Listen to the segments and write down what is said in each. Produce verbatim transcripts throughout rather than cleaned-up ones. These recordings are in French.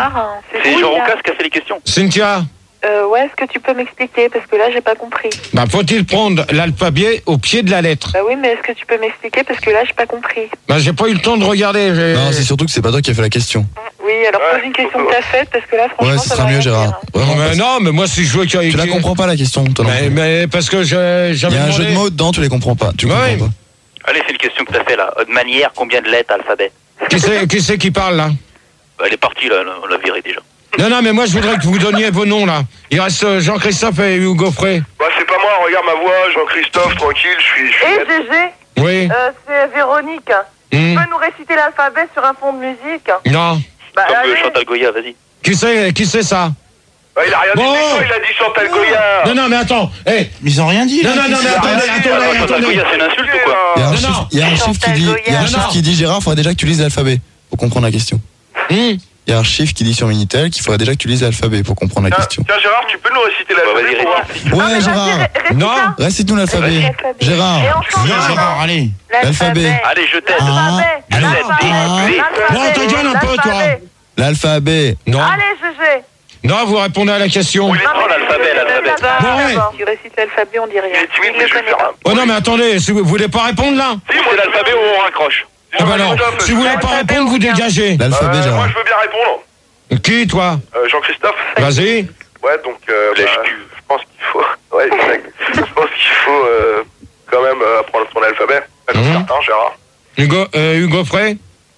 Gérard. C'est, C'est cool, Jean là. Roucas qui a fait les questions. Cynthia, Euh, ouais, est-ce que tu peux m'expliquer? Parce que là, j'ai pas compris. bah, faut-il prendre l'alphabet au pied de la lettre? Bah oui, mais est-ce que tu peux m'expliquer? Parce que là, j'ai pas compris. Bah, j'ai pas eu le temps de regarder. j'ai- Non, c'est surtout que c'est pas toi qui as fait la question. Oui, alors Ouais, pose une question que t'as faite, parce que là, franchement, Ouais, ça ce va sera rien mieux, dire. Gérard. Vraiment, Non, mais parce- non, mais moi, si je veux qu'il y ait... Tu la comprends pas la question, toi non Mais, plus. mais parce que je, j'avais Il y a un demandé... jeu de mots dedans, tu les comprends pas. Tu Ouais. comprends pas. Allez, c'est une question que t'as fait là. De manière, combien de lettres alphabet? Qui c'est, qui c'est qui parle, là? Bah, elle est partie là, on l'a virée déjà. Non, non, mais moi, je voudrais que vous donniez vos noms, là. Il reste euh, Jean-Christophe et Hugo Frey. Bah c'est pas moi, regarde ma voix, Jean-Christophe, tranquille, je suis... je suis Et net. Gégé, Oui. euh, c'est Véronique. Tu Hmm. peux nous réciter l'alphabet sur un fond de musique? Non. Bah, Comme allez. euh, Chantal Goya, vas-y. Qui c'est, qui c'est ça? Bah, il a rien dit Bon. de méchant, il a dit Chantal Goya. Non, non, mais attends. Eh, Ils ont rien dit. non, là. non, non, mais Il a attendez, rien dit, attendez, alors, Chantal attendez. Goya, c'est une insulte ou quoi? Il y a un Non, chiffre, non. il y a un chiffre qui dit, il y a un Non, chiffre non. qui dit Gérard, il faudrait déjà que tu lises l'alphabet pour comprendre la question. Hmm. Il y a un chiffre qui dit sur Minitel qu'il faudrait déjà que tu lises l'alphabet pour comprendre la Tiens, question. tiens, Gérard, tu peux nous réciter la Bah, vas-y, pour voir récite. si- Non, mais Ouais, vas-y, Gérard. ré- récite Non. ça. Récite-nous l'alphabet. L'alphabet. Gérard. Et on chante Viens, un. Gérard, allez. L'alphabet. Allez, je t'aide. L'alphabet. Ah, L'alphabet. ah. L'alphabet. Bon, ta gueule un peu, toi. L'alphabet. L'alphabet. Non. Allez, Gégé. Non, vous répondez à la question. Oui, non, l'alphabet, l'alphabet. Bon, ouais. Si tu récites l'alphabet, on dit rien. Il est timide, Il mais le je vais connaît faire pas. un... Oh non, mais attendez, si vous vous voulez pas répondre, là? Si, moi, C'est l'alphabet où on raccroche. Ah bah alors, si vous voulez pas répondre, vous dégagez. L'alphabet, Euh, moi, Gérard. je veux bien répondre. Qui, toi? Euh, Jean-Christophe. Vas-y. Ouais, donc, euh, bah, Lèche-cul. je pense qu'il faut... Ouais, exact. Je pense qu'il faut euh, quand même euh, apprendre son alphabet. J'en suis Mhm. certain, Gérard. Hugo, euh, Hugo Frey?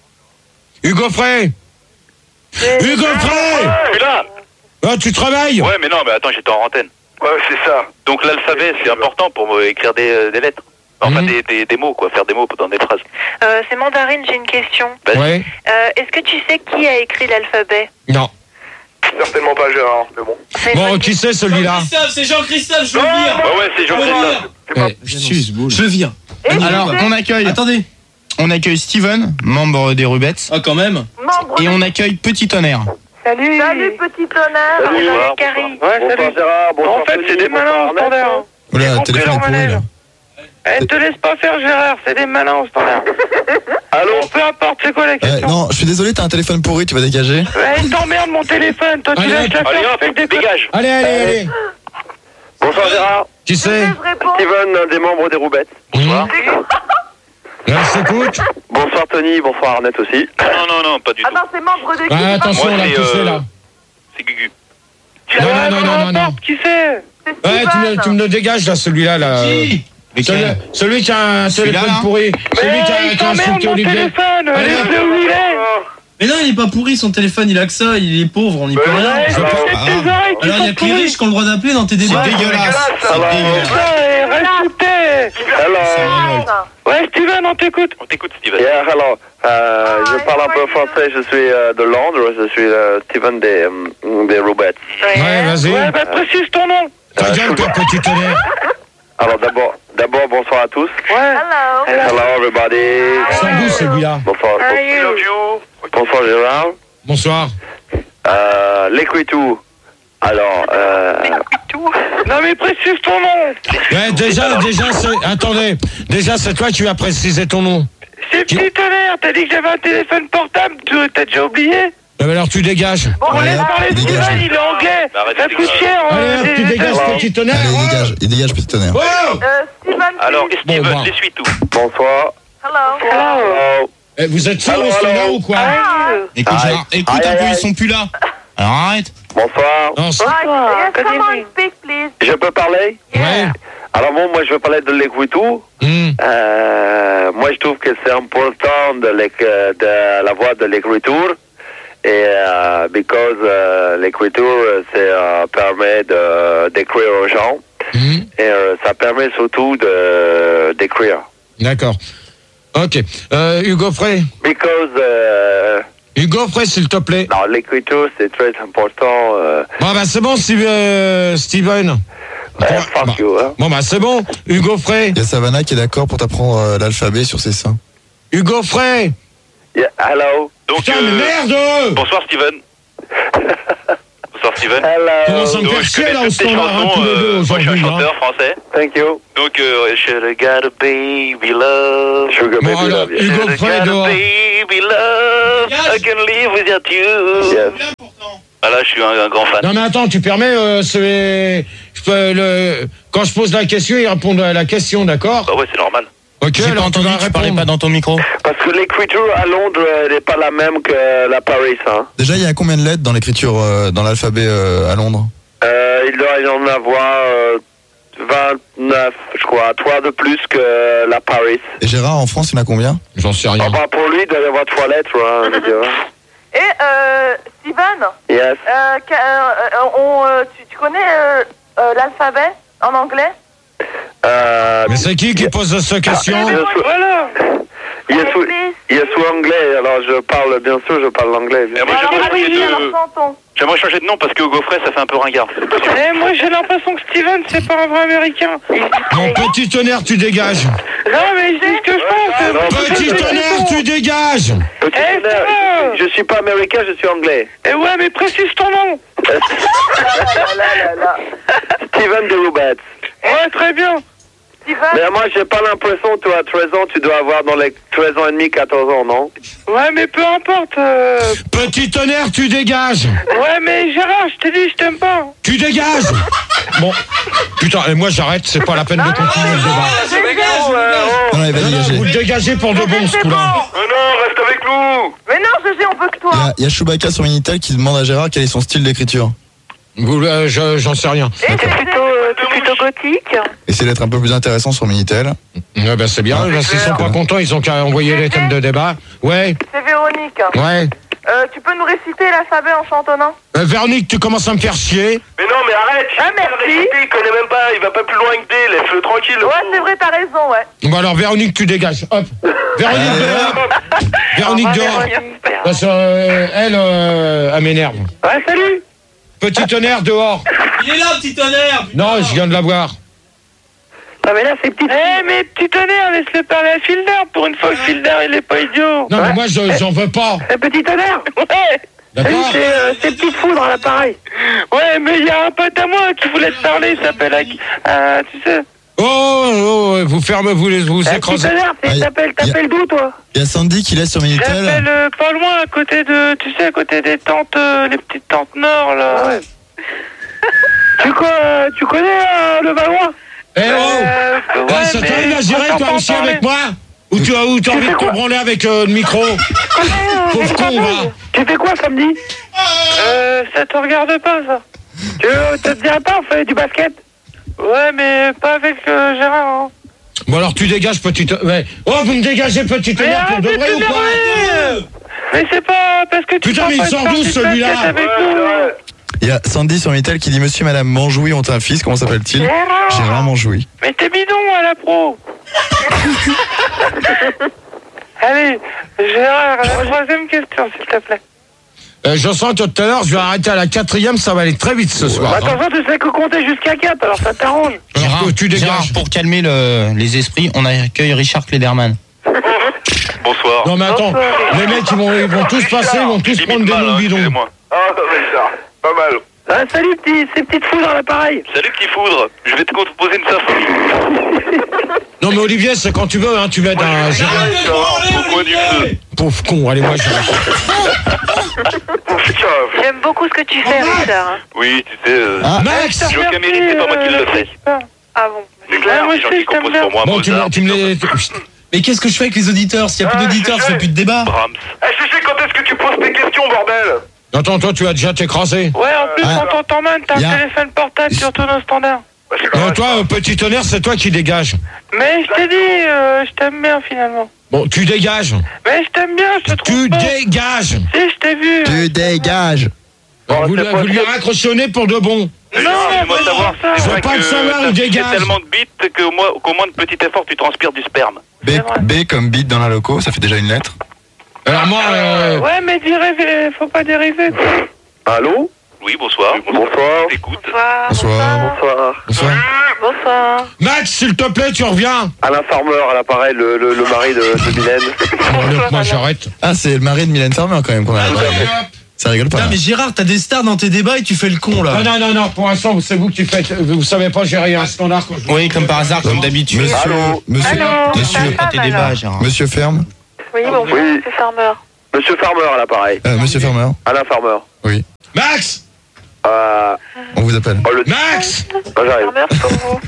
Hugo Frey? Hugo Frey! Je suis là. Ah, tu travailles? Ouais, mais non, mais attends, j'étais en antenne. Ouais, c'est ça. Donc l'alphabet, c'est important pour euh, écrire des, euh, des lettres. Enfin, Mhm. des, des, des mots, quoi, faire des mots dans des phrases. Euh, c'est Mandarine, j'ai une question. Vas-y. Ouais. Euh, est-ce que tu sais qui a écrit l'alphabet? Non. Certainement pas Gérard, mais bon. C'est une Bon, bonne qui c'est celui-là? Jean-Christophe, c'est Jean-Christophe, je le vire. Ouais, ouais, c'est Jean-Christophe. Eh, Je le vire. question. Et Alors, Gégé, on accueille. Attendez. On accueille Steven, membre des Rubettes. Ah, quand même. membre Et de- on accueille Petit Tonnerre. Salut. Salut, petit honneur. Salut, Salut, bonsoir, Carrie. Ouais, salut Gérard, bonsoir. En fait, c'est des malins au standard. hein. Oula, le J'ai téléphone est compris pourri, leur là. Eh, te laisse pas faire Gérard, c'est des malins au standard. Allô? Bon, peu importe, c'est quoi la Ouais, question? non, je suis désolé, t'as un téléphone pourri, tu vas dégager. Ouais, il t'emmerde mon téléphone, toi tu Allez, laisses la Allez, faire, hop, tu fais que des dégage. Allez, allez, allez. Bonsoir Gérard. Qui c'est? Je réponds. Steven, un des membres des Roubettes. Bonsoir. Là, je t'écoute. Bonsoir Tony, bonsoir Arnett aussi. Non, non, non, pas du tout. Attends, c'est membre de qui? Ah, C'est pas- attention, Moi, là, c'est, qui c'est, euh, là? C'est Gugu. Non, non, non, non, non, non. Qui c'est? C'est Ouais, tu me, Steven. tu me le dégages, là, celui-là, là. Qui? Celui, celui qui a un Celui-là, téléphone là pourri. Celui Mais qui a, il qui a t'emmerde insulté mon Olivier. téléphone, Allez, laisse-le où il est. Mais non, il est pas pourri, son téléphone, il a que ça, il est pauvre, on n'y peut Ouais, rien. Ouais, je c'est vois tes pas. oreilles qui Alors, il y a sont que les pourries. riches qui ont le droit d'appeler dans tes débats. C'est dégueulasse. C'est Alors, dégueulasse. Ouais, reste où t'es. Alors, Ouais, Steven, on t'écoute. On t'écoute, Steven. yeah, hello. Euh, je parle un peu français, je suis euh, de Londres, je suis euh, Steven des, euh, des Roubettes. Ouais, vas-y. Ouais, bah précise ton nom. Ta gueule, toi, petit tonnerre. Alors d'abord, d'abord bonsoir à tous. Ouais. Hello. Hello everybody. Sans goût, celui-là. Bonsoir. How are you? Bonsoir Gérard. Bonsoir. Euh, l'écriture. Alors, euh, Non mais précise ton nom. Ouais, déjà, déjà, c'est... Attendez. Déjà, c'est toi qui vas préciser ton nom. C'est petit tonnerre, t'as dit que j'avais un téléphone portable, tu t'as déjà oublié? Eh ben alors, tu dégages. Bon, on Allez, laisse hop, parler dégage. Steven, il est anglais. Bah, arrête Ça de coûte dégager. cher. hein, Allez, hop, tu des dégages, États-Unis. petit tonnerre. Allez, il dégage, il dégage, Petit Tonnerre. Oh Euh, Steven, Alors, please. Steven, Bon, bah. l'essuie tout. bonsoir. Hello. Hello. Eh, vous êtes sûr Allô, au standard allô. ou quoi? Ah. Écoute, Aïe. Gérard, écoute Aïe, un peu, aïe, ils sont plus là. Alors arrête. Bonsoir. Non, c'est- Right. Yes, come Vas-y. on, speak, please. Je peux parler? Ouais. Alors bon, moi je veux parler de l'écriture. Hmm. Euh, moi je trouve que c'est important de, l'éc- de la voix de l'écriture. Et euh, because euh, l'écriture, ça euh, permet de, d'écrire aux gens. Hmm. Et euh, ça permet surtout de, d'écrire. D'accord. Ok. Euh, Hugo Frey. Because, euh, Hugo Frey, s'il te plaît. non, l'écriture c'est très important. Euh, Bon, bah, c'est bon, Steve- euh, Steven. euh, Bon, fuck bah, you, hein. bon, bah, c'est bon. Hugo Frey. Il y a Savannah qui est d'accord pour t'apprendre euh, l'alphabet sur ses seins. Hugo Frey. Yeah, hello. Donc, Putain, euh, mais merde! bonsoir, Steven. Bonsoir, Steven. Comment ça Hello. me Donc, fait je chier, connais là, au toutes tes standard, hein, chansons. tous les deux, euh, moi, je suis un aujourd'hui, hein. chanteur français. Thank you. Donc, euh, should I got a baby love? Sugar Bon, baby alors, love, yes. Hugo Should I Frey got a dehors. baby love? I can live without you. Yes. je suis un, un grand fan. Non mais attends, tu permets, euh, c'est... je peux, le... quand je pose la question, ils répondent à la question, d'accord? Bah ouais, c'est normal. Ok, J'ai pas alors tu entendu, vas tu parlais répondre. pas dans ton micro. Parce que l'écriture à Londres, elle n'est pas la même que la Paris. Hein. Déjà, il y a combien de lettres dans l'écriture, euh, dans l'alphabet euh, à Londres? Euh, il doit y en avoir euh, vingt-neuf, je crois, trois de plus que la Paris. Et Gérard, en France, il y en a combien? J'en sais rien. Ah bah pour lui, il doit y avoir trois lettres. Hein, je veux dire. Et euh, Steven, Yes. euh, que- euh, on, euh, tu, tu connais euh, euh, l'alphabet en anglais? Euh, Mais c'est qui qui pose cette question? il est sous- Voilà. il est sous- il est sous anglais, alors je parle, bien sûr, je parle l'anglais. bien Et moi, sûr. Alors, j'aimerais vas-y, changer alors de... chantons. J'aimerais changer de nom parce que Gaufret, ça fait un peu ringard. Eh, moi, j'ai l'impression que Steven, c'est pas un vrai américain. Mon petit tonnerre, tu dégages. Non, mais je dis ce que je pense. Non, Petit tonnerre, tu dégages. Petit Eh, tonnerre, ça va. je, je suis pas américain, je suis anglais. Eh ouais, mais précise ton nom. Là, là, là, là. Steven de Roubette. Ouais, très bien. Steven, Mais moi, j'ai pas l'impression, toi, à treize ans, tu dois avoir dans les treize ans et demi, quatorze ans, non? Ouais, mais peu importe. euh, Petit tonnerre, tu dégages. Ouais, mais Gérard, je t'ai dit, je t'aime pas. Tu dégages. Bon, putain, et moi j'arrête, c'est pas la peine de continuer le débat. Non, non, il va Non, non, dégager. vous le dégagez pour de bon, ce coup-là. Oh non, reste avec nous. mais non, Gégé, on veut que toi. Il y a, il y a Chewbacca sur Minitel qui demande à Gérard quel est son style d'écriture. Vous, euh, je- j'en sais rien. Et c'est plutôt, euh, c'est plutôt gothique. Essayez d'être un peu plus intéressant sur Minitel. Ouais, ben c'est bien, Ah, ben, s'ils sont pas contents, ils ont qu'à envoyer les thèmes de débat. Ouais, C'est Véronique. ouais. Euh, tu peux nous réciter l'alphabet en chantonnant? Euh, Véronique, tu commences à me faire chier. Mais non, mais arrête. Ah, merci. Il connaît même pas, il va pas plus loin que des, laisse-le tranquille. Ouais, c'est vrai, t'as raison, ouais. Bon alors Véronique, tu dégages. Hop. Véronique dehors. Véronique dehors. Parce que euh, elle, euh, elle m'énerve. Ouais, salut. Petit tonnerre dehors. Il est là, petit tonnerre. putain. Non, je viens de la voir. Ah, mais là, c'est petit. Eh, mais petit tonnerre, laisse-le parler à Filder. Pour une fois que Filder, il est pas idiot. Non, mais moi, je, j'en veux pas. Eh, petit tonnerre. Ouais. D'accord? C'est, euh, c'est petite foudre à l'appareil. Ouais, mais il y a un pote à moi qui voulait te parler, il s'appelle Ak- euh, tu sais. Oh, oh, vous fermez, vous les vous Eh, petit écrasez. tonnerre, Ah, c'est- y a- t'appelles, y a- t'appelles d'où, toi? Il y a Sandy qui laisse sur Minitel. J'appelle euh, pas loin, à côté de, tu sais, à côté des tentes, euh, les petites tentes nord, là. Ouais. tu, co euh, tu connais euh, le Valois? Eh oh! Euh, Eh, ouais, ça mais t'arrive à gérer, on toi t'entend aussi, parler. avec moi? Ou tu as ou t'as envie de te branler avec euh, le micro? Pauvre con, va! Tu fais quoi samedi? Euh, ça te regarde pas, ça. Tu veux, ça te dirait pas, on fait du basket? Ouais, mais pas avec euh, Gérard, hein. Bon alors tu dégages, petit... Ouais. Oh, vous me dégagez, petit Mais tonnerre, pour de arrête vrai de ou pas? t'énerver. Mais c'est pas parce que tu Putain, prends mais pas il une sort partie d'où, de celui-là? basket avec nous. Il y a Sandy sur Minitel qui dit Monsieur et Madame Manjoui ont un fils, comment s'appelle-t-il? Gérard. Gérard Manjoui. Mais t'es bidon à la pro. Allez, Gérard, la troisième question, s'il te plaît. Euh, je sens que tout à l'heure, je vais arrêter à la quatrième, ça va aller très vite ce soir. Bah, hein. attention, tu sais que compter jusqu'à quatre, alors ça t'arrange. Alors Gérard, que tu dégages. Gérard, pour calmer le- les esprits, on accueille Richard Klederman. Bonsoir. Non mais attends, les mecs ils vont, ils vont tous passer, ils vont tous prendre des noms bidons. Excusez-moi. Ah, Richard, pas mal. Ah, salut, petit, ces petites foudres à l'appareil. Salut petit foudre, je vais te composer une symphonie. Non mais Olivier, c'est quand tu veux, hein, tu m'aides à gérer. Arrête de branler, Au coin du feu. Olivier. Pauvre con, allez moi je... J'aime beaucoup ce que tu fais, Richard. Oui, tu sais, euh, Ah, Max! je veux qu'à mérite, c'est pas moi qui le fais. Ah bon? C'est clair, moi les gens aussi, qui je t'aime composent bien. pour moi, Bon, tu Mozart, me, tu me les... Mais qu'est-ce que je fais avec les auditeurs? S'il n'y a plus Ah, d'auditeurs, je ça fait sais. plus de débat. Brahms. Eh, Chichi, quand est-ce que tu poses tes questions, bordel? Attends, toi tu as déjà t'écraser. Ouais, en plus, Ah. on t'entend mal, t'as Y a- un téléphone portable sur tous nos standards. Non, toi, euh, petit tonnerre, c'est toi qui dégages. Mais je t'ai dit, euh, je t'aime bien finalement. Bon, tu dégages. Mais je t'aime bien, je te trouve Tu pas. dégages. Si, je t'ai vu. Tu dégages. Euh, vous, c'est lui- pas vous lui sûr. raccrochez au nez pour de bon. Mais Non, laisse-moi mais savoir, non, c'est je vrai veux pas que le savoir, t'as il dégage. tellement de bits qu'au moins, qu'au moins de petit effort, tu transpires du sperme. B, C'est vrai. B comme bit dans la loco, ça fait déjà une lettre. Alors moi, euh, Ouais, mais dériver, faut pas dériver. quoi. Allô? Oui, bonsoir. Bonsoir. Écoute. Bonsoir. Bonsoir. Bonsoir. Bonsoir. Bonsoir. Max, s'il te plaît, tu reviens. Alain Farmer à l'appareil, le, le, le mari de, de Mylène. Bon, allez, moi j'arrête. Ah, c'est le mari de Mylène Farmer quand même qu'on a. Ça rigole pas. Putain, là. mais Gérard, t'as des stars dans tes débats et tu fais le con là. Non, non, non, non, pour l'instant, c'est vous qui faites. Vous savez pas gérer un standard quand je... Oui, comme par hasard, comme d'habitude. Monsieur, Allô monsieur, Allô monsieur, Ta femme, Tes alors. débats, Gérard. monsieur Ferme, Oui, bon, Oui. c'est Farmer. Monsieur Farmer à l'appareil. euh, monsieur Farmer. Alain Farmer. Max, Euh, On vous appelle. oh, le... Max Oh, j'arrive. Merci pour vous.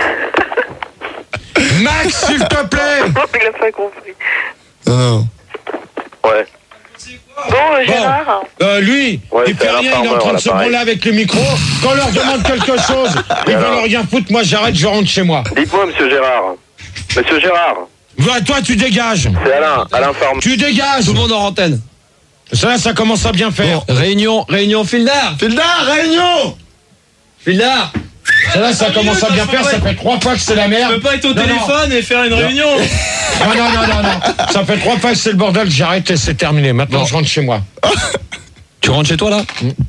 Max, s'il te plaît. Il a pas compris. Non, non. Ouais. Bon, euh, Gérard. Euh, lui, Ouais, il c'est fait Alain rien, il est en Farmer, train de là, se pareil. branler avec le micro. Quand on leur demande quelque chose, ils alors veulent rien foutre. Moi, j'arrête, je rentre chez moi. Dites-moi, monsieur Gérard. Monsieur Gérard. Ouais, toi, tu dégages. C'est Alain. Alain Farmer. Tu dégages. Tout le monde en antenne. Ça, là, ça commence à bien faire. Réunion, réunion Fildar. Fildar, réunion. Fildar. Ça, là, ça commence à bien faire. Ça fait trois fois que c'est la Tu merde. peux pas être au Non, téléphone et faire une Non. réunion. Non, non, non, non, non. Ça fait trois fois que c'est le bordel. J'arrête et c'est terminé. Maintenant, Bon. je rentre chez moi. Tu rentres chez toi là?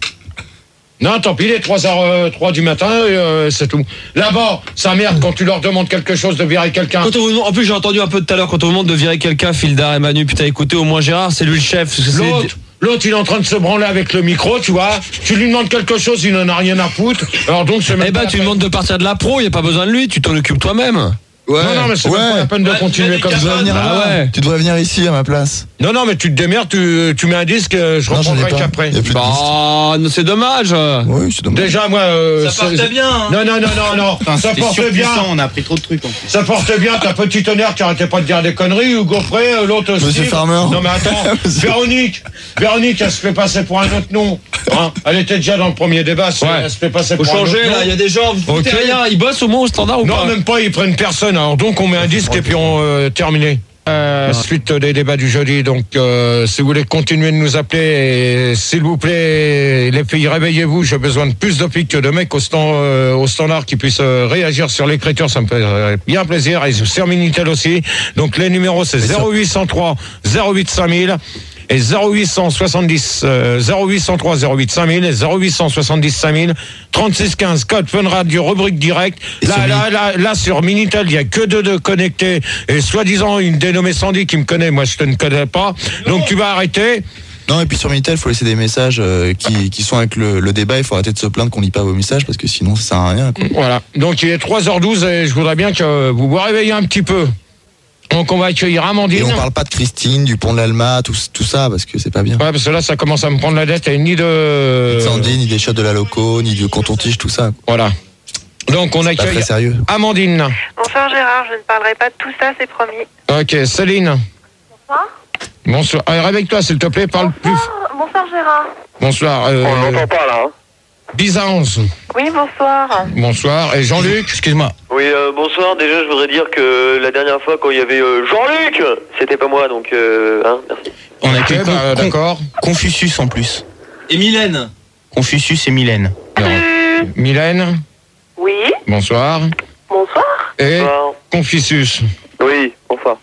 Non, tant pis, il est trois heures trois du matin, et, euh, c'est tout. Là-bas, ça merde quand tu leur demandes quelque chose de virer quelqu'un. Quand on vous demande- en plus, j'ai entendu un peu tout à l'heure quand on vous demande de virer quelqu'un, Fildar et Manu. Putain, écoutez, au moins Gérard, c'est lui le chef. parce que c'est- L'autre, l'autre, il est en train de se branler avec le micro, tu vois. Tu lui demandes quelque chose, il n'en a rien à foutre. Alors donc, c'est même Eh pas ben, la tu lui peine. demandes de partir de la pro, y a pas besoin de lui, tu t'en occupes toi-même. Ouais. Non, non, mais c'est ouais. même pas la peine de Ouais, continuer tu comme m'as dit ça. qu'à venir Ah là. ouais. Tu devrais venir ici à ma place. Non, non, mais tu te démerdes, tu, tu mets un disque, euh, je Non, j'en ai reprendrai pas. qu'après. Y a plus de disque. Bah, non, c'est dommage. Oui, c'est dommage. Déjà, moi... euh, Ça partait c'est- bien. hein. Non, non, non, non, non. Putain, ça c'était porte bien. surpuissant, on a appris trop de trucs en plus. Ça porte bien, ta petite honneur qui arrêtait pas de dire des conneries, Hugo Frey, euh, l'autre aussi. Monsieur Farmer. Non mais attends, Monsieur- Véronique, Véronique, elle se fait passer pour un autre nom. Hein, elle était déjà dans le premier débat, c'est- Ouais. elle se fait passer Faut pour un autre changer nom. là, il y a des gens, vous foutez Ok. rien, ils bossent au moins au standard ou Non, pas? même pas, ils prennent personne. Alors donc on met un disque et puis on euh, terminé. Euh, suite des débats du jeudi, donc euh, si vous voulez continuer de nous appeler, et, s'il vous plaît, les filles, réveillez-vous, j'ai besoin de plus de filles que de mecs au, stand, euh, au standard qui puissent euh, réagir sur l'écriture, ça me fait euh, bien plaisir, et sur Minitel aussi. Donc les numéros c'est zéro huit cent trois zéro huit cinq mille et zéro huit cent soixante-dix euh, zéro huit cent trois zéro huit cinq mille et zéro huit cent soixante-dix cinq mille trente-six quinze code Fun Radio rubrique direct. Et Là sur là là là sur Minitel il y a que deux de connectés et soi-disant une dénommée Sandy qui me connaît, moi je te ne connais pas. Donc tu vas arrêter. Non, et puis sur Minitel, il faut laisser des messages euh, qui, qui sont avec le, le débat. Il faut arrêter de se plaindre qu'on lit pas vos messages parce que sinon ça sert à rien. Quoi. Voilà. Donc il est trois heures douze et je voudrais bien que vous vous réveillez un petit peu. Donc on va accueillir Et Amandine. on parle pas de Christine, du pont de l'Alma, tout, tout ça parce que c'est pas bien. Ouais, parce que là ça commence à me prendre la tête et ni de. Ni de Sandy, ni des shots de la loco, ni du canton-tige, tout ça. Voilà. Donc on Pas accueille très sérieux. Amandine. Bonsoir Gérard, je ne parlerai pas de tout ça, c'est promis. Ok, Céline. Bonsoir. Bonsoir. Allez, réveille-toi s'il te plaît, parle plus. Bonsoir, bonsoir Gérard. Bonsoir. On Euh, n'entend pas là. Hein. Byzance. Oui, bonsoir. Bonsoir. Et Jean-Luc. Excuse-moi. Oui, euh, bonsoir. Déjà, je voudrais dire que la dernière fois, quand il y avait euh, Jean-Luc, c'était pas moi, donc, euh, hein, merci. On a Ok, que bah, d'accord. Confucius en plus. Et Mylène. Confucius et Mylène. Salut. Mylène. Oui, Bonsoir. bonsoir. Et Bonsoir. Confucius. Oui, bonsoir.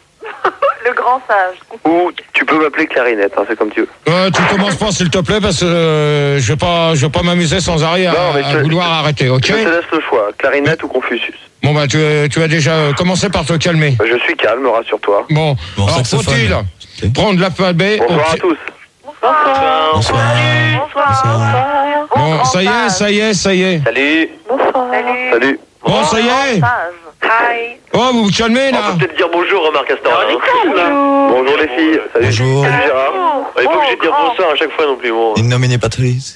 Le grand sage. Ou tu peux m'appeler Clarinette, hein, c'est comme tu veux. Euh, tu commences pas s'il te plaît parce que euh, je vais pas, je vais pas m'amuser sans arrêt à, Non, mais à je- vouloir arrêter, ok? Je te laisse le choix, Clarinette ou Confucius. Bon bah tu, tu as déjà euh, commencé par te calmer. Je suis calme, rassure-toi. Bon, Bon, alors saxophone. faut-il prendre l'alphabet au Bonsoir à pied- tous. Bonsoir. Bonsoir. Bonsoir. Bonsoir. Bon, ça y est, ça y est, ça y est. Salut. Bonsoir. Salut. Salut. Bon, ça y est. Hi. Oh, vous vous calmez On là. peut peut-être dire bonjour, Marc Astor. Hein. Bonjour. Bonjour les filles. Salut. Bonjour. Salut Gérard. On n'est pas obligé de dire bonsoir à chaque fois non plus. Bon. In nomine Patris.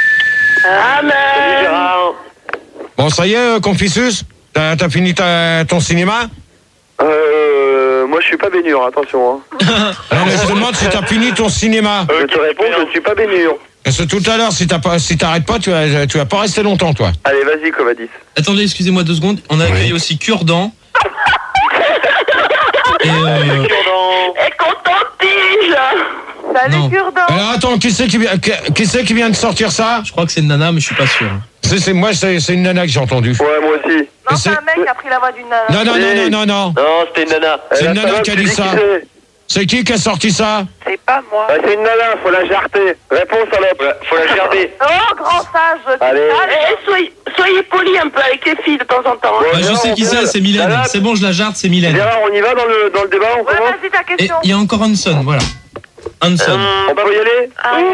Salut Gérard. Bon, ça y est, euh, Confucius. T'as t'as fini ta- ton cinéma? Euh, moi je suis pas baignure, attention. Hein. Non, mais je te demande si t'as fini ton cinéma. Je te réponds, je ne suis pas baignure. Parce que tout à l'heure, si t'as pas, si t'arrêtes pas, tu vas, tu vas pas rester longtemps, toi. Allez, vas-y, Covadis. Attendez, excusez-moi deux secondes. On a accueilli aussi Cure-Dent. Et euh, Cure-dent. Et content-tige. Salut Non. Cure-Dent. Alors attends, qui c'est qui, vient- qui, qui c'est qui vient de sortir ça? je crois que c'est une nana, mais je suis pas sûr. C'est, c'est moi, c'est, c'est une nana que j'ai entendue. Ouais, moi aussi. Non, c'est c'est- un mec qui a pris la voix d'une nana. Non, non, non, non, non, non. Non, c'était une nana. C'est Eh, une la nana salope, qui a tu dit dis ça. qui c'est C'est qui qui a sorti ça? C'est pas moi. Bah, c'est une nana, faut la jarter. Réponds, salope. Faut la, faut la gerber. Oh, grand sage. Allez. Eh, soyez, soyez poli un peu avec les filles de temps en temps. hein. Ouais, Ah, je Gérard, sais qui on c'est, peut- c'est Mylène. Gérard, C'est bon, je la jarde, c'est Mylène. Gérard, on y va dans le, dans le débat, on Ouais, commence. vas-y, ta Et question. il y a encore Hanson, voilà. Hanson. On peut y aller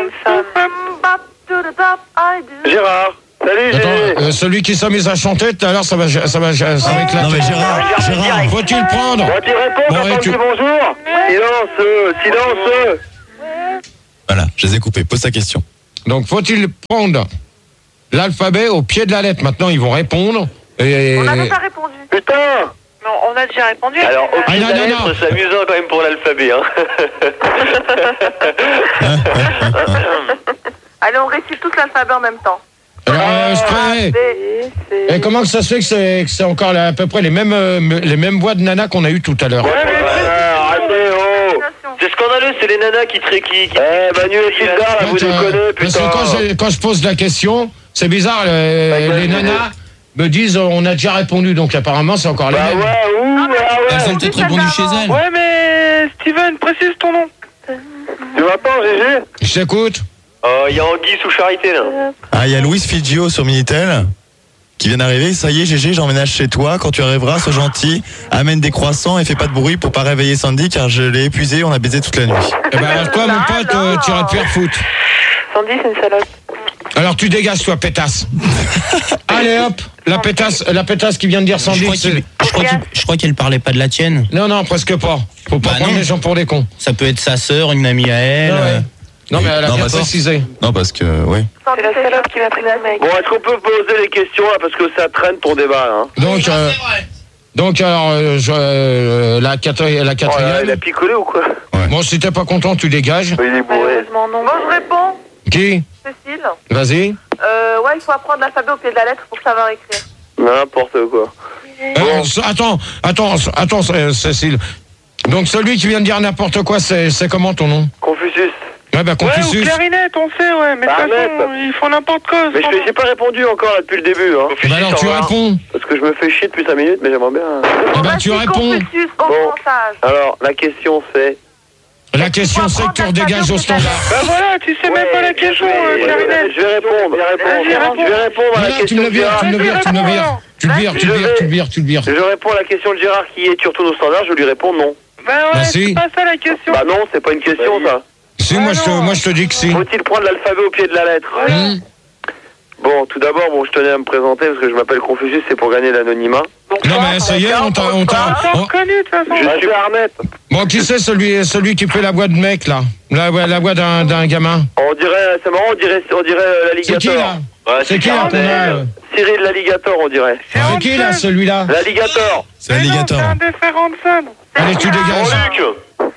Gérard. Salut, Attends, Gérard. euh, celui qui s'est mis à chanter tout à l'heure, ça va, ça va, ça va éclater. Non mais Gérard, Gérard. Faut-il prendre? Bon, tu réponds Bon, quand et on tu- dit bonjour. Silence, euh, silence. Voilà, je les ai coupés. Pose ta question. Donc, faut-il prendre l'alphabet au pied de la lettre. Maintenant, ils vont répondre. Et... On n'avait pas répondu. Putain. Non, on a déjà répondu. Alors, au Ah, pied non, de la non, lettre, non. c'est amusant quand même pour l'alphabet. Hein. Allez, on récite tous l'alphabet en même temps. Alors, euh, je croyais- B, C. Et comment que ça se fait que c'est, que c'est encore là, à peu près les mêmes, euh, les mêmes voix de nana qu'on a eues tout à l'heure? Ouais, euh, arrêtez, oh. C'est scandaleux, c'est les nanas qui... Qui, qui, qui... Eh, Manu et Fildar, là, vous Quand, euh, déconnez, Parce putain. que quand je, quand je pose la question, c'est bizarre, euh, Bah, les bah, nanas me disent euh, on a déjà répondu, donc apparemment c'est encore les Bah mêmes. ouais, ouh, ah ouais. Elles ont peut-être répondu chez elles. Ouais, mais Steven, précise ton nom. Tu m'attends, Gégé? Je t'écoute. Il y a Anguille sous charité, là. Ah, il y a Louise Figio sur Minitel qui vient d'arriver. Ça y est, Gégé, j'emménage chez toi. Quand tu arriveras, sois gentil, amène des croissants et fais pas de bruit pour pas réveiller Sandy car je l'ai épuisé, on a baisé toute la nuit. Eh ben alors toi, mon pote, euh, tu irais te faire foutre. Sandy, c'est une salope. Alors tu dégages, toi, pétasse. Allez hop, la pétasse, la pétasse qui vient de dire Je Sandy. crois qu'il- c'est- je crois qu'il- je crois qu'elle parlait pas de la tienne. Non, non, presque pas. Faut pas Bah prendre non. les gens pour des cons. Ça peut être sa sœur, une amie à elle. Non, ouais. euh, Non, mais elle a Non, bien bah, ça- précisé. Non, parce que, ouais. C'est la salope qui m'a pris la mec. Bon, est-ce qu'on peut poser les questions, là, parce que ça traîne ton débat, là, hein? Donc, euh, donc alors, euh, je, euh, la, quatri- la Oh là, il quatrième. a picolé ou quoi? Bon, si t'es pas content, tu dégages. Il est bourré. Malheureusement, non. Moi, je réponds. Qui? Cécile. Vas-y. Euh, ouais, il faut apprendre l'alphabet au pied de la lettre pour savoir écrire. N'importe quoi. Euh, c- attends, attends, attends, euh, Cécile. Donc celui qui vient de dire n'importe quoi, c'est c'est comment ton nom? Confucius. Ouais, bah Ouais, ou Confucius. clarinette, on sait, ouais. Mais de toute Arnett. façon, ils font n'importe quoi. Mais je sans- j'ai pas répondu encore, là, depuis le début, hein. Bah alors tu réponds. Parce que je me fais chier depuis cinq minutes, mais j'aimerais bien. Eh ben tu Vas-y, réponds. Confucius, comprends sage. Alors, la question c'est. La question c'est que tu redégages au standard. Bah voilà, tu sais même pas la question, euh, clarinette. Je vais répondre. Je vais répondre. Vas-y, réponds. Je vais répondre à la Voilà, tu question me le de vires, Gérard. tu me le vires, tu me le vires. Tu le vires, tu le vires, tu le vires, tu le vires. Je réponds à la question de Gérard qui est sur tous nos standards, je lui réponds non. Bah Bah ouais, si. c'est pas ça la question. Bah non, c'est pas une question ça. Si, moi je, te, moi je te dis que si. Faut-il prendre l'alphabet au pied de la lettre? Hmm. Bon, tout d'abord, bon, je tenais à me présenter parce que je m'appelle Confucius, c'est pour gagner l'anonymat. Non mais ça y est, on t'a... On t'a On on- reconnu de toute façon. Je suis Arnett. Bon, qui c'est celui, celui qui fait la voix de mec là? La, voix- la voix d'un d'un gamin? On dirait, c'est marrant, on dirait, on dirait euh, C'est qui là? l'alligator. Ouais, C'est qui là qu'on a euh Cyril l'alligator, on dirait. C'est qui là celui-là? L'alligator. C'est Mais non, l'alligator. C'est un déférent Allez, tu dégages. Jean-Luc.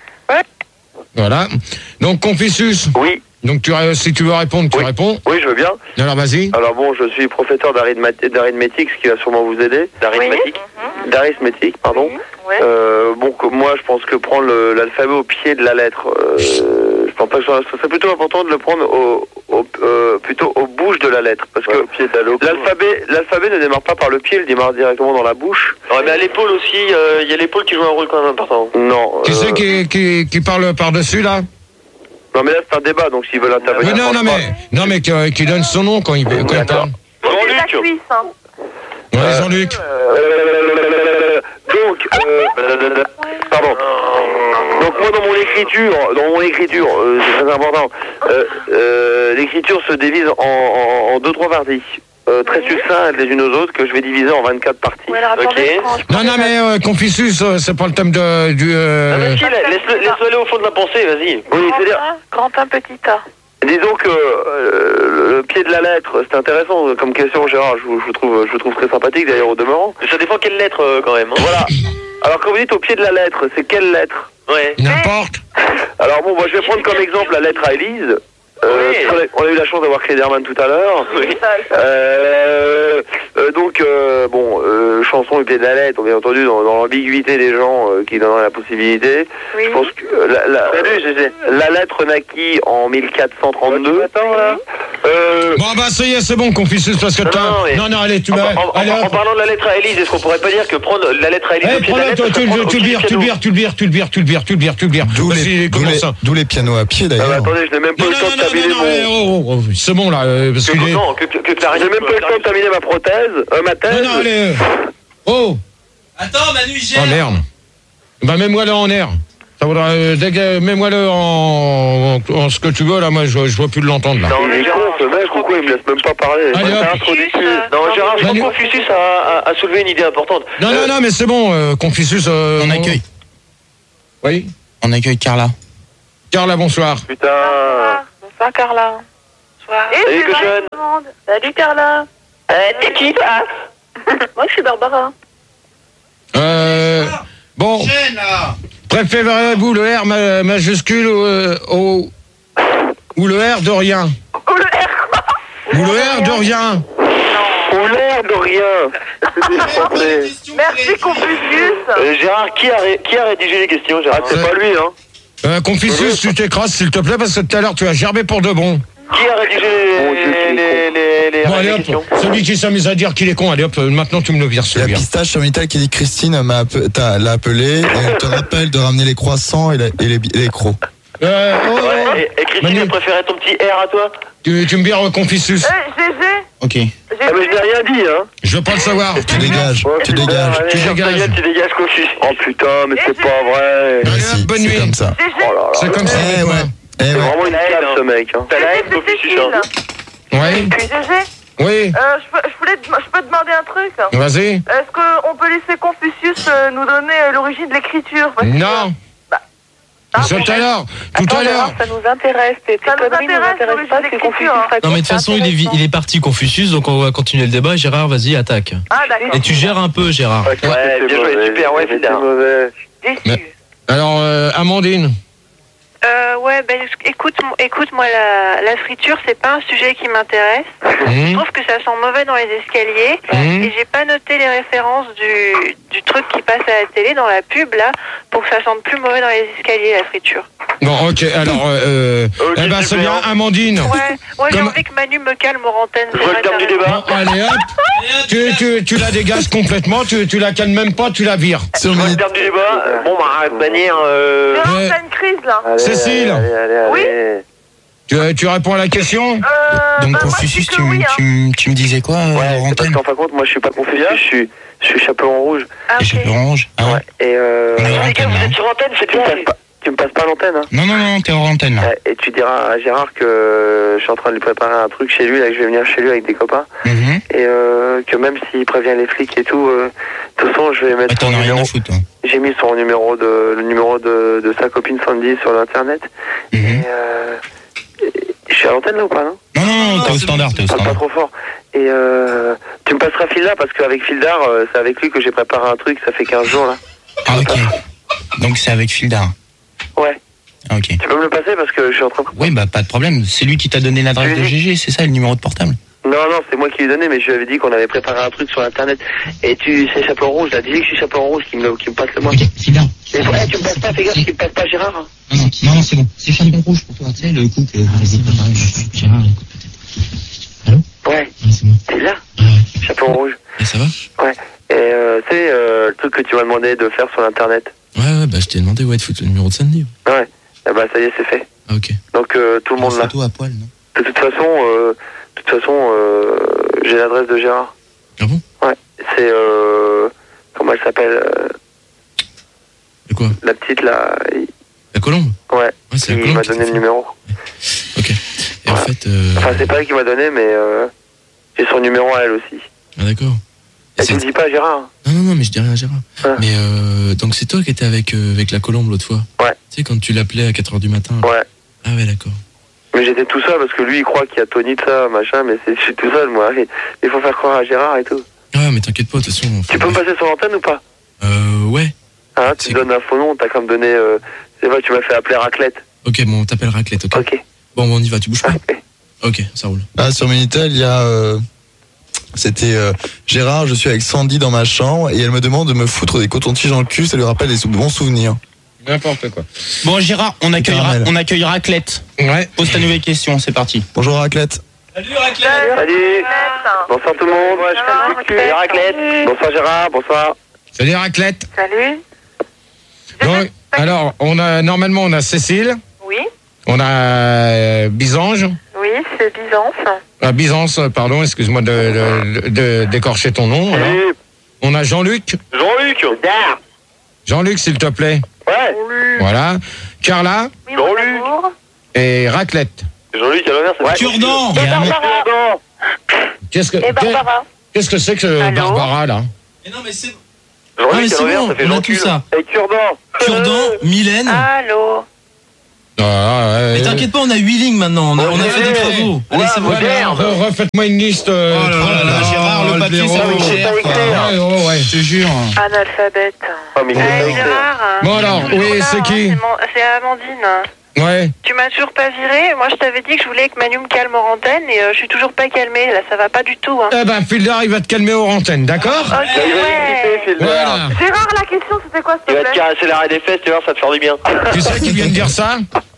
Voilà. Donc Confucius. Oui, Donc tu, ré- si tu veux répondre, tu Oui. réponds. oui, je veux bien. Alors vas-y. Alors bon, je suis professeur d'arithmati- d'arithmétique, ce qui va sûrement vous aider. D'arithmétique. D'arithmétique, pardon. Ouais. Euh, bon, que- moi, je pense que prendre le- l'alphabet au pied de la lettre, euh, je pense pas que ce soit- ce serait plutôt important de le prendre au, au- euh, plutôt aux bouches de la lettre, parce que l'alphabet, l'alphabet ne démarre pas par le pied, il démarre directement dans la bouche. Ouais, mais à l'épaule aussi, euh, il y a l'épaule qui joue un rôle quand même important. Non. Qui euh, c'est qui, qui, qui parle par-dessus là? Non, mais là, c'est un débat, donc s'ils veulent intervenir. Mais non, non, mais, non, mais qui, qui donne son nom quand il, quand il parle. D'accord. C'est la Jean-Luc. cuisse, hein. Ouais, Jean-Luc. Euh, donc, euh, pardon. Donc moi dans mon écriture, dans mon écriture, euh, c'est très important. Euh, euh, l'écriture se divise en, en, en deux trois parties, euh, très succinctes les unes aux autres, que je vais diviser en vingt-quatre parties. Ouais, alors, attendez, Ok. je prends- je prends Non, non, les mais euh, Confucius, euh, c'est pas le thème de, du... Ah, Euh... mais si, laisse-le laisse-le aller au fond de la pensée, vas-y. Oui, c'est-à-dire, Grand un petit A. disons que euh, le pied de la lettre, c'est intéressant comme question, Gérard, je vous, je vous trouve, je vous trouve très sympathique d'ailleurs au demeurant. Ça dépend quelle lettre euh, quand même. Hein. Voilà. Alors quand vous dites au pied de la lettre, c'est quelle lettre? Ouais. N'importe. Alors bon, moi je vais prendre comme exemple la lettre à Élise. Euh, Oui. on, a, on a eu la chance d'avoir Cléderman tout à l'heure. Oui. Euh, euh, donc, euh, bon, euh, chanson au pied de la lettre, bien entendu, dans, dans l'ambiguïté des gens euh, qui donneraient la possibilité. Oui. Je pense que euh, la, la, la lettre naquit en mille quatre cent trente-deux. Euh, Bon, bah, ça y est, c'est bon, Confucius, parce que Non, t'as... non, mais- Non, non, allez, tu En, m'as... en- en- Allez, en hop. parlant de la lettre à Élise, est-ce qu'on pourrait pas dire que prendre la lettre à Élise Eh, au pied de la prends-le, lettre, toi, c'est tu, prendre tu, au tu le pied du vires, tu le piano. vires, tu le vires, tu le vires, tu le vires, tu le vires, tu le vires. D'où Vas-y, les, d'où comment les- ça? d'où les pianos à pied ah bah, d'ailleurs. attendez, je n'ai même pas Non, eu le temps non, de non, non, terminer non, allez, mon... oh, oh, oh, c'est bon, là, euh, parce Que, qu'il est... non, que, que, que J'ai clarinette, même pas eu le temps de terminer ma prothèse, euh, ma thèse. Non, non, allez... euh, Oh. Attends, Manu, il gère. Oh, merde. Bah, mets-moi-le en air. Ça vaudra... Euh, déga- mets-moi-le en... en... en ce que tu veux, là, moi, je, je vois plus de l'entendre, là. Non, Il mais est Gérard, con, ce mec, ou quoi, il me laisse même pas parler. Allez, Ouais, hop. c'est un trou du cul. non, Gérard, je crois Manu- que Confucius a, a, a soulevé une idée importante. Non, Euh, non, non, mais c'est bon, euh, Confucius... euh, On accueille. Oui. On accueille Carla. Carla, bonsoir. Putain. Bonsoir, Carla. Bonsoir. Salut, que jeune. monde. Salut Carla. Euh, t'es qui toi? Moi je suis Barbara. Euh, bon, préférez-vous le R ma- majuscule ou, euh, au, ou le R de rien? Ou le R quoi? Ou le R de rien? Ou l'air de rien. Merci Confucius. Euh, Gérard, qui a, ré- qui a rédigé les questions, Gérard? C'est Euh, pas lui, hein. Euh, Confucius, tu t'écrases s'il te plaît parce que tout à l'heure tu as gerbé pour de bon. Qui a rédigé les, les, les, les, Bon les allez hop, questions? celui qui s'amuse à dire qu'il est con, allez hop, euh, maintenant tu me le vires Il y a celui-là. Pistache sur Minitel qui dit Christine m'a appe- t'a- l'a appelé et elle te rappelle de ramener les croissants et, la- et les, et les crocs. Euh, oh, oh, Ouais, et, et Christine, Manu. elle préférait ton petit R à toi? tu, tu me vires euh, Confucius. Eh, Gégé. Ok. Ah, mais je n'ai rien dit, hein. Je veux pas le savoir. Tu dégages, Oh, tu putain, dégages. allez, Tu ferme ta dégages. gueule, tu dégages, Confucius. Oh putain, mais c'est Et pas vrai. Allez, Si, bonne c'est nuit. comme ça. Gégé. Oh là là. C'est comme ça. Eh avec moi. ouais. Eh C'est ouais. vraiment une classe, ce mec. Hein. T'as la haine, Gégé, c'est Confucius, hein. Cécile. Ouais. Gégé. Oui. Euh, je peux, je voulais, te- je peux te demander un truc. Vas-y. Est-ce qu'on peut laisser Confucius euh, nous donner euh, l'origine de l'écriture? Parce que- Non. Ah, Tout bon, à l'heure. Tout à l'heure. ça nous intéresse. Tes Ça nous conneries nous intéresse, intéressent l'origine pas, de c'est l'écriture, Confucius. hein. Non mais de toute façon il est, vi- il est parti Confucius, donc on va continuer le débat. Gérard, vas-y, attaque. Ah d'accord. Et tu gères un peu, Gérard. Ouais, bien joué, super, ouais, c'est mauvais. Déçu. Alors, euh, Amandine. Euh, ouais, ben écoute, écoute, moi la, la friture, c'est pas un sujet qui m'intéresse. Je Mmh. trouve que ça sent mauvais dans les escaliers. Mmh. Et j'ai pas noté les références du, du truc qui passe à la télé dans la pub là, pour que ça sente plus mauvais dans les escaliers la friture. Bon, ok, alors, euh, Ok, eh ben, c'est super. bien, Amandine. Ouais, ouais, j'ai Comme- envie que Manu me calme aux antennes. Je vois le terme du débat. Bon, allez, hop. Tu, tu, tu la dégages complètement, tu, tu la calmes même pas, tu la vires. Sur Je vois le Minitel. terme du débat. Euh, Bon, bah, de manière. Euh... Gérard, Ouais. t'as une crise là. allez, Cécile. allez, allez, allez, Oui. allez. Tu, tu réponds à la question? Euh, Donc bah, moi, je Confucius, dis que tu, oui, hein. tu, m- tu me disais quoi, euh, Ouais, c'est parce Antenne qu'en fin de compte, moi, je suis pas Confucius, je suis, je suis chaperon rouge. Ah, Les ok. cheveux orange. Ah ouais. Ouais. Et euh. On est hors antenne, là, hein. sur antenne, c'est tu me passes pas. Tu me passes pas l'antenne, hein. Non, non, non, t'es hors antenne là. Ouais, et tu diras à Gérard que je suis en train de lui préparer un truc chez lui, là, que je vais venir chez lui avec des copains. Mhm. Et euh, que même s'il prévient les flics et tout, euh, de toute façon, je vais mettre Ah, son t'en as rien numéro. à foutre, toi. J'ai mis son numéro de le numéro de, de sa copine Sandy sur l'internet. Mhm. Et euh, je suis à l'antenne là ou pas, non? Non, non, non, t'es au standard, t'es au Parle pas standard. trop fort. Et euh, tu me passeras Fildar parce qu'avec Fildar, euh, c'est avec lui que j'ai préparé un truc, ça fait quinze jours là. Ah, ok. Donc c'est avec Fildar. Ouais. Ah, ok. Tu peux me le passer parce que je suis en train de... Oui, bah pas de problème. C'est lui qui t'a donné l'adresse de Oui. G G, c'est ça, le numéro de portable? Non, non, c'est moi qui lui ai donné, mais je lui avais dit qu'on avait préparé un truc sur internet. Et tu, c'est chaperon rouge, là, dis-lui que je suis chaperon rouge qui me, qui me passe le moi. Ok, Fildar. Et ouais, tu me passes pas, fais gaffe, tu me passes pas Gérard. Hein. Non, non, non, non, c'est bon. C'est chaperon rouge pour toi, tu sais, le coup que... Vas-y, préparer, Gérard, écoute peut-être. Allô? Ouais, Ouais, c'est bon. t'es là, Ouais, ouais. chaperon rouge. Et ça va? Ouais. Et euh, tu sais, euh, le truc que tu m'as demandé de faire sur l'internet. Ouais, ouais, bah je t'ai demandé ouais, de foutre le numéro de Sandy. Ouais. Eh bah ça y est, c'est fait. Ah, ok. Donc euh, tout le monde là. Photo à poil, non? De toute façon, euh, de toute façon, euh, j'ai l'adresse de Gérard. Ah bon? Ouais. C'est euh, comment elle s'appelle euh, Et quoi? la petite là. il- La colombe? Ouais. Ouais, c'est la Il colombe m'a qui t'a donné le fait. numéro. Ok. Et en Ouais. fait... Euh... Enfin, c'est pas elle qui m'a donné, mais euh, j'ai son numéro à elle aussi. Ah d'accord. Et Et tu c'est- le dis pas à Gérard. Non, non, non, mais je dis rien à Gérard. Ah. Mais euh, donc c'est toi qui étais avec, euh, avec la colombe l'autre fois? Ouais. Tu sais, quand tu l'appelais à quatre heures du matin? Ouais. Ah ouais, d'accord. Mais j'étais tout seul parce que lui il croit qu'il y a Tony de ça, machin, mais c'est, je suis tout seul moi. Et il faut faire croire à Gérard et tout. Ah mais t'inquiète pas, de toute façon... on fait- Tu peux me passer sur l'antenne ou pas? Euh, ouais. Hein, C'est tu donnes un faux nom, t'as qu'à me donner. Euh, c'est vrai, tu m'as fait appeler Raclette. Ok, bon, on t'appelle Raclette, ok? Ok. Bon, bon, on y va, tu bouges pas? Ok. Ok, ça roule. Là, sur Minitel, il y a. euh, C'était euh, Gérard, je suis avec Sandy dans ma chambre et elle me demande de me foutre des cotons-tiges dans le cul, ça lui rappelle des sou- bons souvenirs. N'importe quoi. Bon, Gérard, on accueillera, Caramel. on accueillera Raclette. Ouais. Pose ta nouvelle question, c'est parti. Bonjour Raclette. Salut. Raclette. Bonsoir tout le monde. Moi, je Ah, fais le cul. Raclette. Bonsoir Gérard. Bonsoir. Salut Raclette. Salut. Donc, alors, on a, normalement, on a Cécile, Oui, on a euh, Bisange, oui, c'est Byzance. ah, Byzance, pardon, excuse-moi de, de, de- d'écorcher ton nom. alors. Salut. On a Jean-Luc. Jean-Luc. Jean-Luc, s'il te plaît. Ouais. Voilà. Carla Oui, Jean-Luc. bonjour. et Raclette. Jean-Luc à l'honneur, c'est ouais. Cure-dent. Et Barbara. Cure-dent. Qu'est-ce que, Et Barbara. qu'est-ce que c'est que euh, Allô Barbara, là? Mais non, mais c'est... Jean-Luc Ah, mais à c'est l'honneur, bon, ça fait on a Jean-Cul. tout ça. Et Cure-dent. Cure-dent, Mylène. Allô. Ah, ouais, Mais t'inquiète pas, on a huit lignes maintenant. On a, on a fait des travaux. Allez, c'est bon. Re- Refaites-moi une liste. Euh, Oh là là là, Gérard, le papier, ça coûte cher. Ouais, oh, ouais. Je te jure. Analphabète. Oh, mais il est Euh, pas Gérard. Bon, alors, je suis oui, toujours là, c'est hein, qui c'est mon- C'est Amandine. Ouais. Tu m'as toujours pas viré. Moi, je t'avais dit que je voulais que Manu me calme en antenne et euh, je suis toujours pas calmée. Là, ça va pas du tout. Hein. Eh ben, Fildar, il va te calmer aux antennes, d'accord? Ok, ouais. Voilà. Gérard, la question, c'était quoi, s'il Il te va te plaît? caresser l'arrêt des fesses, tu vois, ça va te faire du bien. Tu sais qui vient de dire ça?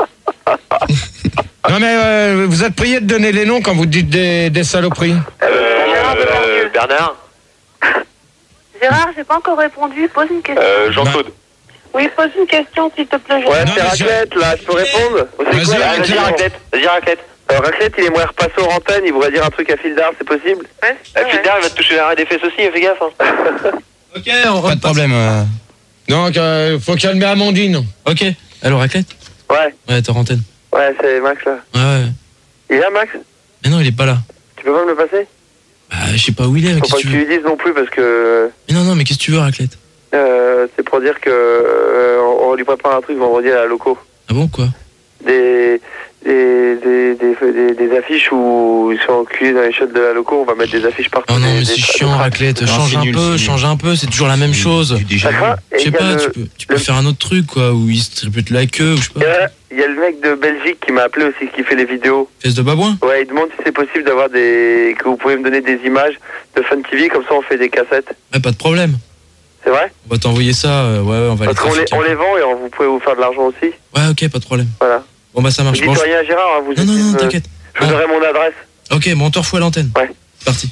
Non mais euh, vous êtes prié de donner les noms quand vous dites des, des saloperies. Euh, euh, Bernard, Gérard, j'ai pas encore répondu. Pose une question. euh, Jean-Claude. Oui, pose une question, s'il te plaît. Ouais, Non, c'est mais Raclette, là, je peux répondre? C'est Vas-y, quoi, là? Raclette. Vas-y, Raclette. Vas-y, Raclette. Euh, Raclette, il aimerait repasser aux antennes, il voudrait dire un truc à Fildar, c'est possible? Ouais, Euh, Fildar, il va te toucher l'arrêt des fesses aussi, fais gaffe. Hein. Ok, on Pas de problème. euh. Donc euh, faut calmer Amandine. Ok. Allô, Raclette? Ouais, Ouais, t'es en antenne. ouais, c'est Max là. Ouais, ouais. Il est là, Max? Mais non, il est pas là. Tu peux pas me le passer? Bah, je sais pas où il est, mais Faut qu'est-ce pas que que tu tu veux? lui dises non plus parce que Mais non, non, mais qu'est-ce que tu veux, Raclette? euh, c'est pour dire que euh, on on lui prépare un truc vendredi à la loco. Ah bon, quoi? Des des, des, des, des, des affiches où ils sont enculés dans les shots de la loco, on va mettre des affiches partout. Oh non, des- mais des- c'est des- chiant, Raclette. Non, Change c'est un nul, peu, c'est nul. change un peu, c'est toujours la même chose. Ça va. Je Et sais il y a pas, le- tu peux, tu peux le- faire un autre truc, quoi, où il se tripute la queue, ou je sais Il pas. y a- il y a le mec de Belgique qui m'a appelé aussi, qui fait les vidéos. Fesse de babouin? Ouais, il demande si c'est possible d'avoir des... que vous pouvez me donner des images de Fun T V, comme ça on fait des cassettes. Ouais, pas de problème. C'est vrai? On va t'envoyer ça, euh, ouais, ouais, on va les Parce qu'on les, trafiquer. on les vend et on, vous pouvez vous faire de l'argent aussi. Ouais, ok, pas de problème. Voilà. Bon, bah ça Vous marche. dites Bon, je- rien à Gérard, hein, vous Non, non, dites, non, euh, t'inquiète. Je vous Ah. donnerai mon adresse. Ok, bon, on te refoue à l'antenne. Ouais. C'est parti.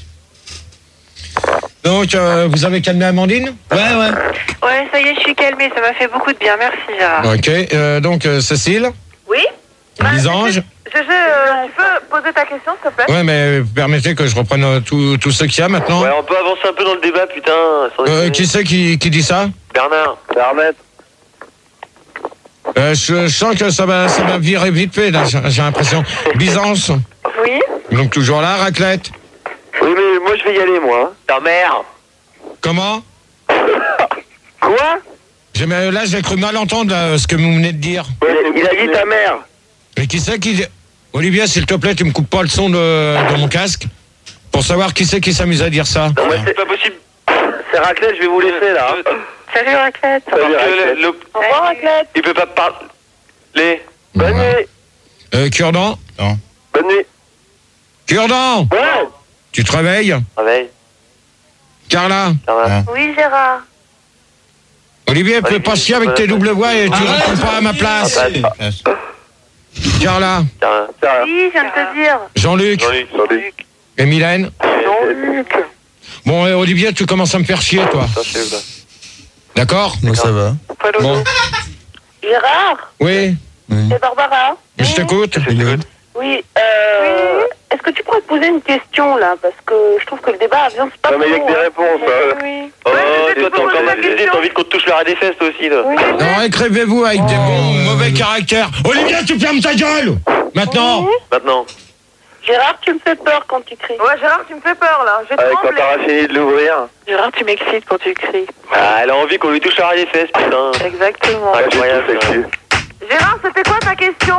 Donc euh, vous avez calmé Amandine? Ouais, ouais. Ouais, ça y est, je suis calmée. Ça m'a fait beaucoup de bien. Merci, Gérard. Ok. Euh, donc euh, Cécile, Oui? Lisange. Gégé, euh, tu peux poser ta question, s'il te plaît? Ouais, mais permettez que je reprenne euh, tout, tout ce qu'il y a maintenant. Ouais, on peut avancer un peu dans le débat, putain. sans Euh, déconner. qui c'est qui, qui dit ça? Bernard. Bernard. euh, je, je sens que ça va, ça va virer vite fait, là, j'ai j'ai l'impression. Byzance, Oui? donc toujours là, raclette. Oui, mais moi je vais y aller, moi. Ta mère. Comment? Quoi? J'ai- mais Là, j'ai cru mal entendre là, ce que vous venez de dire. Il, il a dit ta mère. Mais qui c'est qui... Olivier, s'il te plaît, tu me coupes pas le son de, de mon casque pour savoir qui c'est qui s'amuse à dire ça. Non, mais C'est pas possible. c'est Raclette, je vais vous laisser là. hein. Salut, Raclette. Parce que Raclette. le, le- Au revoir, Raclette. il peut pas parler. Bonne nuit. Euh, Cure-dent Bonne nuit. Cure-dent, Ouais. tu te réveilles? Réveille. Carla, Carla. Oui, Gérard. Olivier, peut pas chier avec tes doubles voix et tu réponds pas à ma place. Passe. Carla, Carla. Oui, je viens de te dire. Jean-Luc Jean-Luc. Jean-Luc. et Mylène. Jean-Luc. Bon, et Olivier, tu commences à me faire chier, toi. Ça, je sais pas. D'accord? Bon, ça va. Bon, Gérard, oui, c'est Barbara. je t'écoute. Oui, euh... Est-ce que tu pourrais te poser une question, là? Parce que je trouve que le débat avance pas Non, mais il y a que des trop, hein. réponses. hein. Oui. Oh, Ouais, toi, tu t'as peux poser encore ta mal des question. t'as envie qu'on te touche l'arrêt des fesses, toi aussi, là. Oui, Non, écrivez-vous avec des bons mauvais caractères. Olivier, tu fermes ta gueule maintenant. Maintenant. Gérard, tu me fais peur quand tu cries. Ouais, Gérard, tu me fais peur, là. J'ai Avec quand tremblé. t'auras fini de l'ouvrir. Gérard, tu m'excites quand tu cries. Ah, elle a envie qu'on lui touche l'arrêt des fesses, putain. Exactement. Ouais, incroyable, c'est ça. que- Gérard, c'était quoi ta question?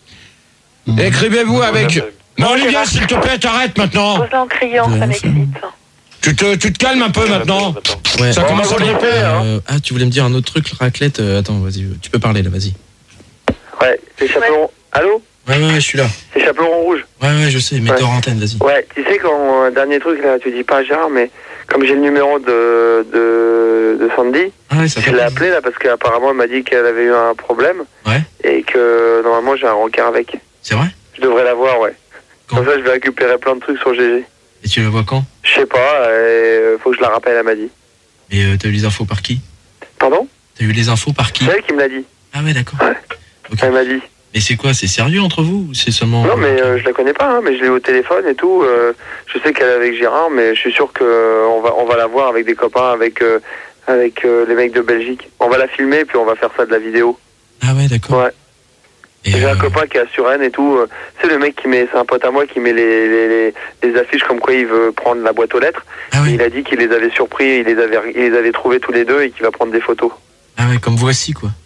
Écrivez-vous avec... Non, Olivier, s'il te plaît, t'arrêtes maintenant. Pose-le en criant, ça m'excite. Tu te, tu te calmes un peu maintenant. Ouais. Ça commence à gripper. Euh, ah, tu voulais me dire un autre truc, Raclette? Euh, attends, vas-y, tu peux parler là, vas-y. Ouais, c'est chaperon. Allô? Ouais, ouais, ouais, je suis là. C'est chaperon rouge. Ouais, ouais, je sais, mais Ouais. t'es hors antenne, vas-y. Ouais, tu sais quand euh, dernier truc là, tu dis pas à Gérard, mais comme j'ai le numéro de de, de Sandy, Ah ouais, ça je fait. l'ai appelé là parce qu'apparemment elle m'a dit qu'elle avait eu un problème Ouais. et que normalement j'ai un rencard avec. C'est vrai? Je devrais la voir, ouais. Quand? Comme ça, je vais récupérer plein de trucs sur G G. Et tu le vois quand? Je sais pas, euh, faut que je la rappelle, elle m'a dit. Et euh, t'as eu les infos par qui? Pardon? T'as eu les infos par qui? C'est elle qui me l'a dit. Ah ouais, d'accord. Ouais. Ok. Elle m'a dit. Mais c'est quoi? C'est sérieux entre vous ou c'est seulement... Non, mais euh, je la connais pas, hein, mais je l'ai eu au téléphone et tout. euh, je sais qu'elle est avec Gérard, mais je suis sûr que euh, on va on va la voir avec des copains, avec euh, avec euh, les mecs de Belgique. On va la filmer puis on va faire ça de la vidéo. Ah ouais, d'accord. Ouais. Et J'ai euh, un copain qui est à Suresnes et tout. euh, C'est le mec qui met, c'est un pote à moi qui met les, les, les, les affiches comme quoi il veut prendre la boîte aux lettres. Ah ouais. Il a dit qu'il les avait surpris, il les avait, il les avait trouvés tous les deux et qu'il va prendre des photos. Ah ouais, comme voici, quoi.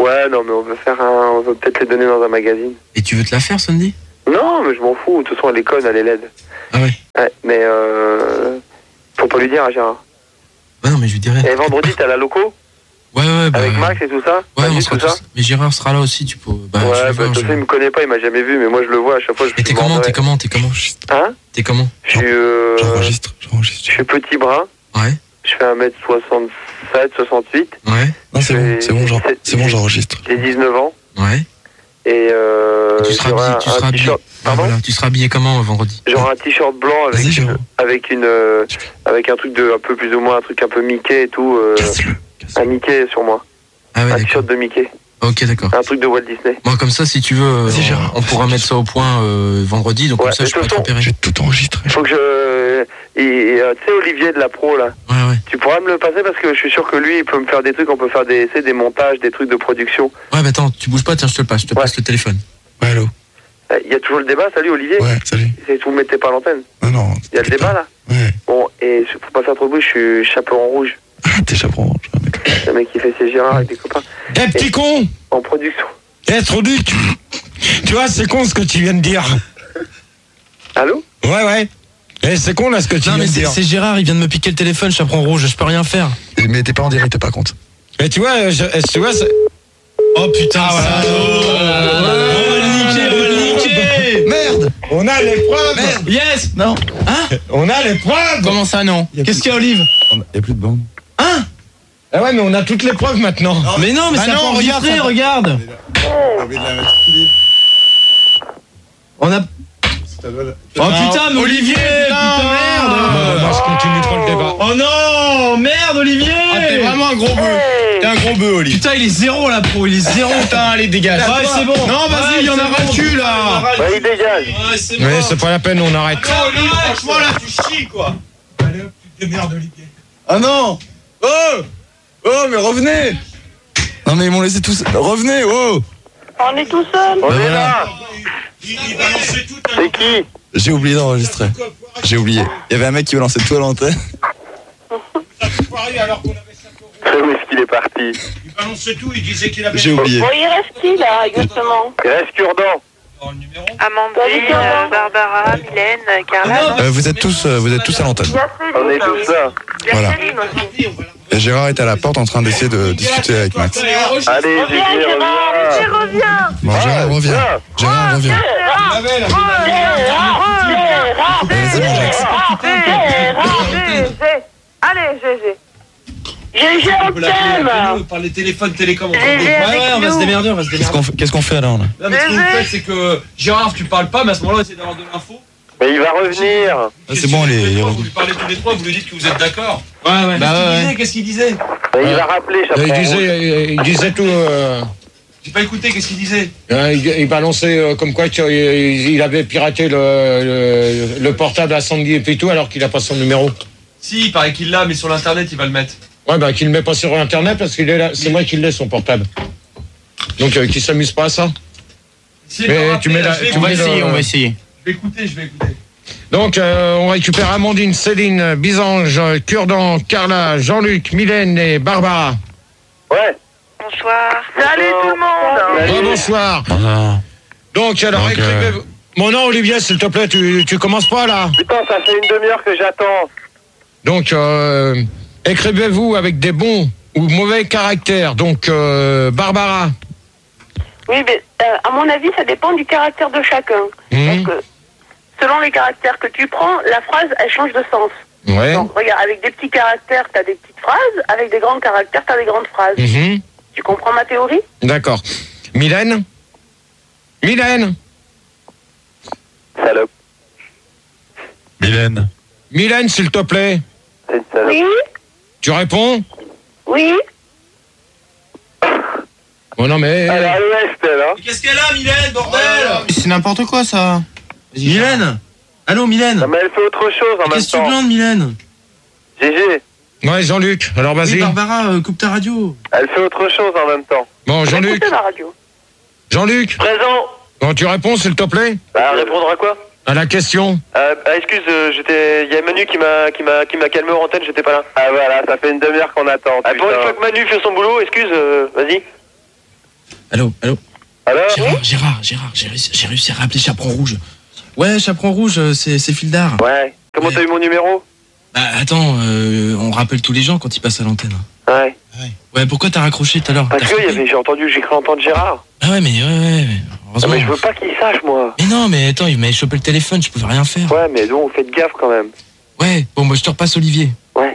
Ouais, non, mais on veut faire un... On veut peut-être les donner dans un magazine. Et tu veux te la faire, Sandy? Non, mais je m'en fous. De toute façon, elle est conne, elle est laide. Ah ouais. Ouais, mais euh... Faut pas lui dire, hein, Gérard. Ouais, non, mais je lui dirais. Et vendredi, t'as la loco? Ouais, ouais, bah... Avec Max et tout ça? Ouais, Manu, on sera tout ça tous... Mais Gérard sera là aussi, tu peux... Bah, ouais, je vais bah, voir, de toute je- façon, il me connaît pas, il m'a jamais vu, mais moi, je le vois à chaque fois. Je Et t'es comment, t'es comment, t'es comment? Hein? T'es comment? Je suis... Euh... J'enregistre, j'enregistre. Je suis petit brun. Ouais. Je fais un mètre soixante-sept, soixante-huit. Ouais. Non, c'est bon, c'est bon, j'en- c'est bon, j'enregistre. J'ai dix-neuf ans. Ouais. Et euh... Et tu seras j'aurai habillé, un- tu un seras habillé... t-shirt- Ah, Pardon voilà. Tu seras habillé comment euh, vendredi? J'aurai un t-shirt blanc avec, Vas-y, une, Jérôme. avec une euh, avec un truc de un peu plus ou moins un truc un peu Mickey et tout. Euh, Casse-le. un Mickey sur moi. Ah ouais, un d'accord. t-shirt de Mickey. Ok, d'accord. Un truc de Walt Disney. Bon, comme ça, si tu veux, euh, Vas-y, Gérard. on, on pourra mettre ça au point euh, vendredi, donc Ouais, comme ça, mais je pourrais de te toute façon, repérer. J'ai tout enregistré. Faut que je et, et, euh, tu sais Olivier de la pro là. Ouais, ouais. Tu pourras me le passer parce que je suis sûr que lui il peut me faire des trucs. On peut faire des tu sais, des montages, des trucs de production. Ouais, bah attends, tu bouges pas, tiens, je te le passe, je te Ouais. passe le téléphone. Ouais, allô. Il y a toujours le débat. Salut Olivier. Ouais, salut. C'est vous me mettez pas à l'antenne. Non, non. Il y a le t'inquiète débat pas. là. Ouais. Bon et faut pas faire trop de bruit. Je suis chaperon rouge. Ah, t'es chaperon rouge. Ah, d'accord. Le mec qui fait ses Gérard avec des copains Eh, petit con! en production. Eh, trop du, tu... tu vois, c'est con ce que tu viens de dire. Allô? Ouais, ouais. Eh, c'est con là ce que tu Non, viens mais de c'est dire. c'est Gérard, il vient de me piquer le téléphone, chaperon rouge, je peux rien faire. Mais t'es pas en direct par contre. Mais tu vois, je, eh, tu vois, c'est- Oh putain, voilà. on va le niquer, on va le niquer. Merde. on a les preuves. Yes. Non. Hein? On a les preuves. Comment ça, non? Y a Qu'est-ce plus- qu'il y a, Olive? Y'a plus de bande. Hein? Ah ouais, mais on a toutes les preuves maintenant. Mais non, mais Bah ça non, pas regarde, enregistré, ça- regarde. On a... Oh putain, mais Olivier, putain, merde. Non, moi, je continue trop le débat. Oh non, merde, Olivier. Ah, t'es vraiment un gros bœuf. T'es un gros bœuf, Oli. Putain, il est zéro là, pro, il est zéro. Putain, allez, dégage. Ouais, c'est bon. Non, vas-y, Ouais, il y en c'est a bon. battu là. Ouais, il dégage. Ouais, c'est Mais bon. c'est pas la peine, on arrête. Non, Olive, franchement, là, tu chies, quoi. Allez hop, tu te démerdes, Olivier. Ah non. Oh. Oh, mais revenez. Non, mais ils m'ont laissé tous. Revenez, oh. On est tout seul. On Bah est voilà. là. Il, il balançait tout à C'est qui? J'ai oublié d'enregistrer. J'ai oublié. Il y avait un mec qui me lançait tout à l'antenne. alors qu'on avait cinq euros. Où est-ce qu'il est parti? Il balançait tout, il disait qu'il avait... J'ai oublié. Bon, il reste qui là, exactement? Il reste Cure-Dent. Dans le numéro. Amandine, euh, Barbara, Mylène, euh, Carla. Euh, vous êtes tous, euh, vous êtes tous à l'antenne. On est tous là. Voilà. Céline aussi. Et Gérard est à la porte en train d'essayer de discuter avec Max. Allez, Reviens, Gégé, Gérard, reviens. Gérard, reviens. Bon, Gérard revient. Gérard revient. Gérard, avait, là. Gérard, Gérard, Allez, c'est bon, Jax. Gérard, Gégé. Allez, Gégé. Gégé, on t'aime. Par les téléphones télécom. Gégé avec Ouais, ouais, on va nous. se démerder, on va se Qu'est-ce démerder. qu'on fait, qu'est-ce qu'on fait alors là? Non, mais ce que vous faites, c'est que Gérard, tu parles pas, mais à ce moment-là, essayez d'avoir de l'info. Mais il va revenir. Ah, c'est bon, il est- il est Vous revenu. lui parlez tous les trois, vous lui dites que vous êtes d'accord. Ouais, ouais. Qu'est-ce qu'il disait? Qu'est-ce qu'il disait? Mais il va rappeler, Il chaperon. disait, il disait tout... euh, J'ai pas écouté, qu'est-ce qu'il disait? hein, il, il balançait euh, comme quoi tu- il, il avait piraté le, le, le portable à Sandy et puis tout alors qu'il a pas son numéro. Si, il paraît qu'il l'a, mais sur l'internet, il va le mettre. Ouais, bah qu'il le met pas sur internet parce qu'il est là, c'est moi qui l'ai son portable. Donc euh, qu'il s'amuse pas à ça. Si, Mais il va tu rappeler, mets la- là, je vais tu écouter. mets le- essayer. Je vais écouter, je vais écouter. Donc euh, on récupère Amandine, Céline, Bisange, Cure-Dent, Carla, Jean-Luc, Mylène et Barbara. Ouais. Bonsoir. Salut tout le monde. Oh, bonsoir. Donc alors Donc, écrivez... euh, Mon nom Olivier, s'il te plaît, tu, tu commences pas là. Putain, ça fait une demi-heure que j'attends. Donc euh, écrivez-vous avec des bons ou mauvais caractères. Donc euh, Barbara. Oui, mais euh, à mon avis, ça dépend du caractère de chacun. Mhm. Parce que selon les caractères que tu prends, la phrase, elle change de sens. Ouais. Donc, regarde, avec des petits caractères, t'as des petites phrases. Avec des grands caractères, t'as des grandes phrases. Mhm. Tu comprends ma théorie? D'accord. Mylène. Mylène. Salope. Mylène. Mylène, s'il te plaît. C'est une salope. Oui, Tu réponds? oui. Oh non mais. Elle est à l'ouest, elle, hein. Qu'est-ce qu'elle a, Mylène, bordel? C'est n'importe quoi ça. Mylène? Allô, Mylène? Non, mais elle fait autre chose en même Qu'est-ce que tu temps. glandes, Mylène? Gégé, Ouais, Jean-Luc. Alors Oui, vas-y. Barbara, euh, coupe ta radio. elle fait autre chose en même temps. Bon, Jean-Luc. Écoutez la radio. Jean-Luc. Présent. Bon, tu réponds, s'il te plaît, Bah, répondre à quoi? à la question. Euh, ah, excuse, euh, j'étais. Il y a Manu qui m'a qui m'a qui m'a calmé en antenne, j'étais pas là. Ah voilà, ça fait une demi-heure qu'on attend. Ah, pour une fois que Manu fait son boulot, excuse, euh, vas-y. Allô, allô. Alors Gérard, Gérard, Gérard, j'ai réussi, j'ai réussi à rappeler Chaperon Rouge. Ouais, Chaperon Rouge, euh, c'est, c'est Fildar. Ouais. Comment Ouais. t'as eu mon numéro? Bah attends, euh, on rappelle tous les gens quand ils passent à l'antenne. Ouais. Ouais, pourquoi t'as raccroché tout à l'heure? Parce T'as que frappé y avait, j'ai entendu, j'ai cru entendre Gérard. Ah ouais, mais ouais, ouais, mais Ah, heureusement. mais je veux pas qu'il sache, moi. Mais non, mais attends, il m'avait chopé le téléphone, je pouvais rien faire. Ouais, mais donc, faites gaffe quand même. Ouais, bon, moi je te repasse Olivier. Ouais.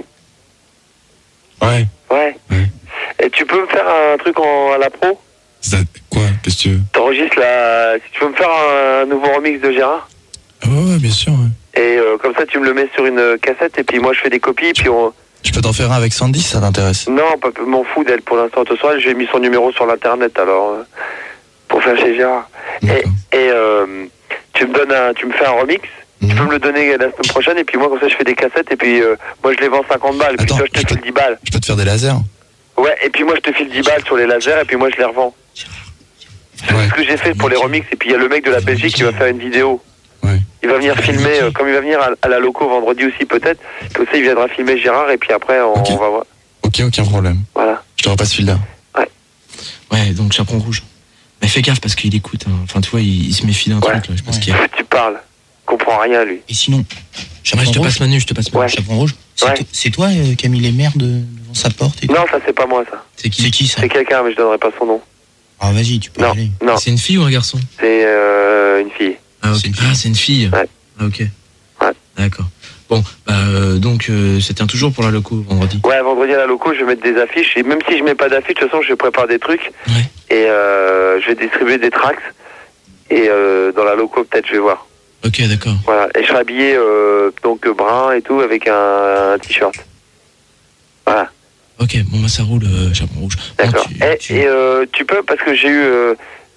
Ouais. Ouais. Et tu peux me faire un truc en, à la pro? Ça, quoi? Qu'est-ce que tu veux? T'enregistres la... Si tu peux me faire un, nouveau remix de Gérard? Ah ouais, ouais, bien sûr, ouais. Et euh, comme ça, tu me le mets sur une cassette, et puis moi, je fais des copies, puis on... Je peux t'en faire un avec Sandy si ça t'intéresse. Non, pas, m'en fous d'elle pour l'instant. Ce soir, j'ai mis son numéro sur l'internet, alors... euh, pour faire chez Gérard. Et, et euh, tu me donnes un... Tu me fais un remix? Tu peux me le donner la semaine prochaine, et puis moi, comme ça, je fais des cassettes, et puis euh, moi, je les vends cinquante balles, et puis toi, je te file dix balles. Je peux te faire des lasers. Ouais, et puis moi, je te file dix balles sur les lasers, et puis moi, je les revends. C'est ce que j'ai fait pour les remix, et puis il y a le mec de la Belgique qui va faire une vidéo. Il va venir filmer, euh, comme il va venir à, à la loco vendredi aussi, peut-être, comme ça, il viendra filmer Gérard, et puis après, on, on va voir. Ok, aucun problème. Voilà. Je te repasse celui-là. Ouais, donc Chaperon Rouge. Mais fais gaffe parce qu'il écoute, hein. Enfin, tu vois, il, il se méfie d'un truc, là, je pense qu'il y a... Tu parles. Comprends rien, lui. Et sinon, ouais, je te passe Manu, je te passe Manu. Ouais. Chaperon Rouge. C'est, Ouais. to- c'est toi euh, qui a mis les merdes devant sa porte et tout. Non, ça, c'est pas moi, ça. C'est qui C'est qui ça? C'est quelqu'un, mais je donnerai pas son nom. Ah vas-y, tu peux y Non, aller. non. C'est une fille ou un garçon? C'est euh, une fille. Ah, ok. Ah, c'est une fille. Ouais. Ah, ok. Ouais. D'accord. Bon, bah, euh, donc, euh, ça tient toujours pour la loco, vendredi. Ouais, vendredi à la loco, je vais mettre des affiches. Et même si je mets pas d'affiches, de toute façon, je prépare des trucs. Ouais. Et euh, je vais distribuer des tracts. Et euh, dans la loco, peut-être, je vais voir. Ok, d'accord. Voilà. Et je serai habillé euh, donc brun et tout avec un, un t-shirt. Voilà. Ok, bon, bah, ça roule, euh, Chaperon Rouge. Bon, D'accord. tu- Et, tu- et, euh, tu peux, parce que j'ai eu... Euh,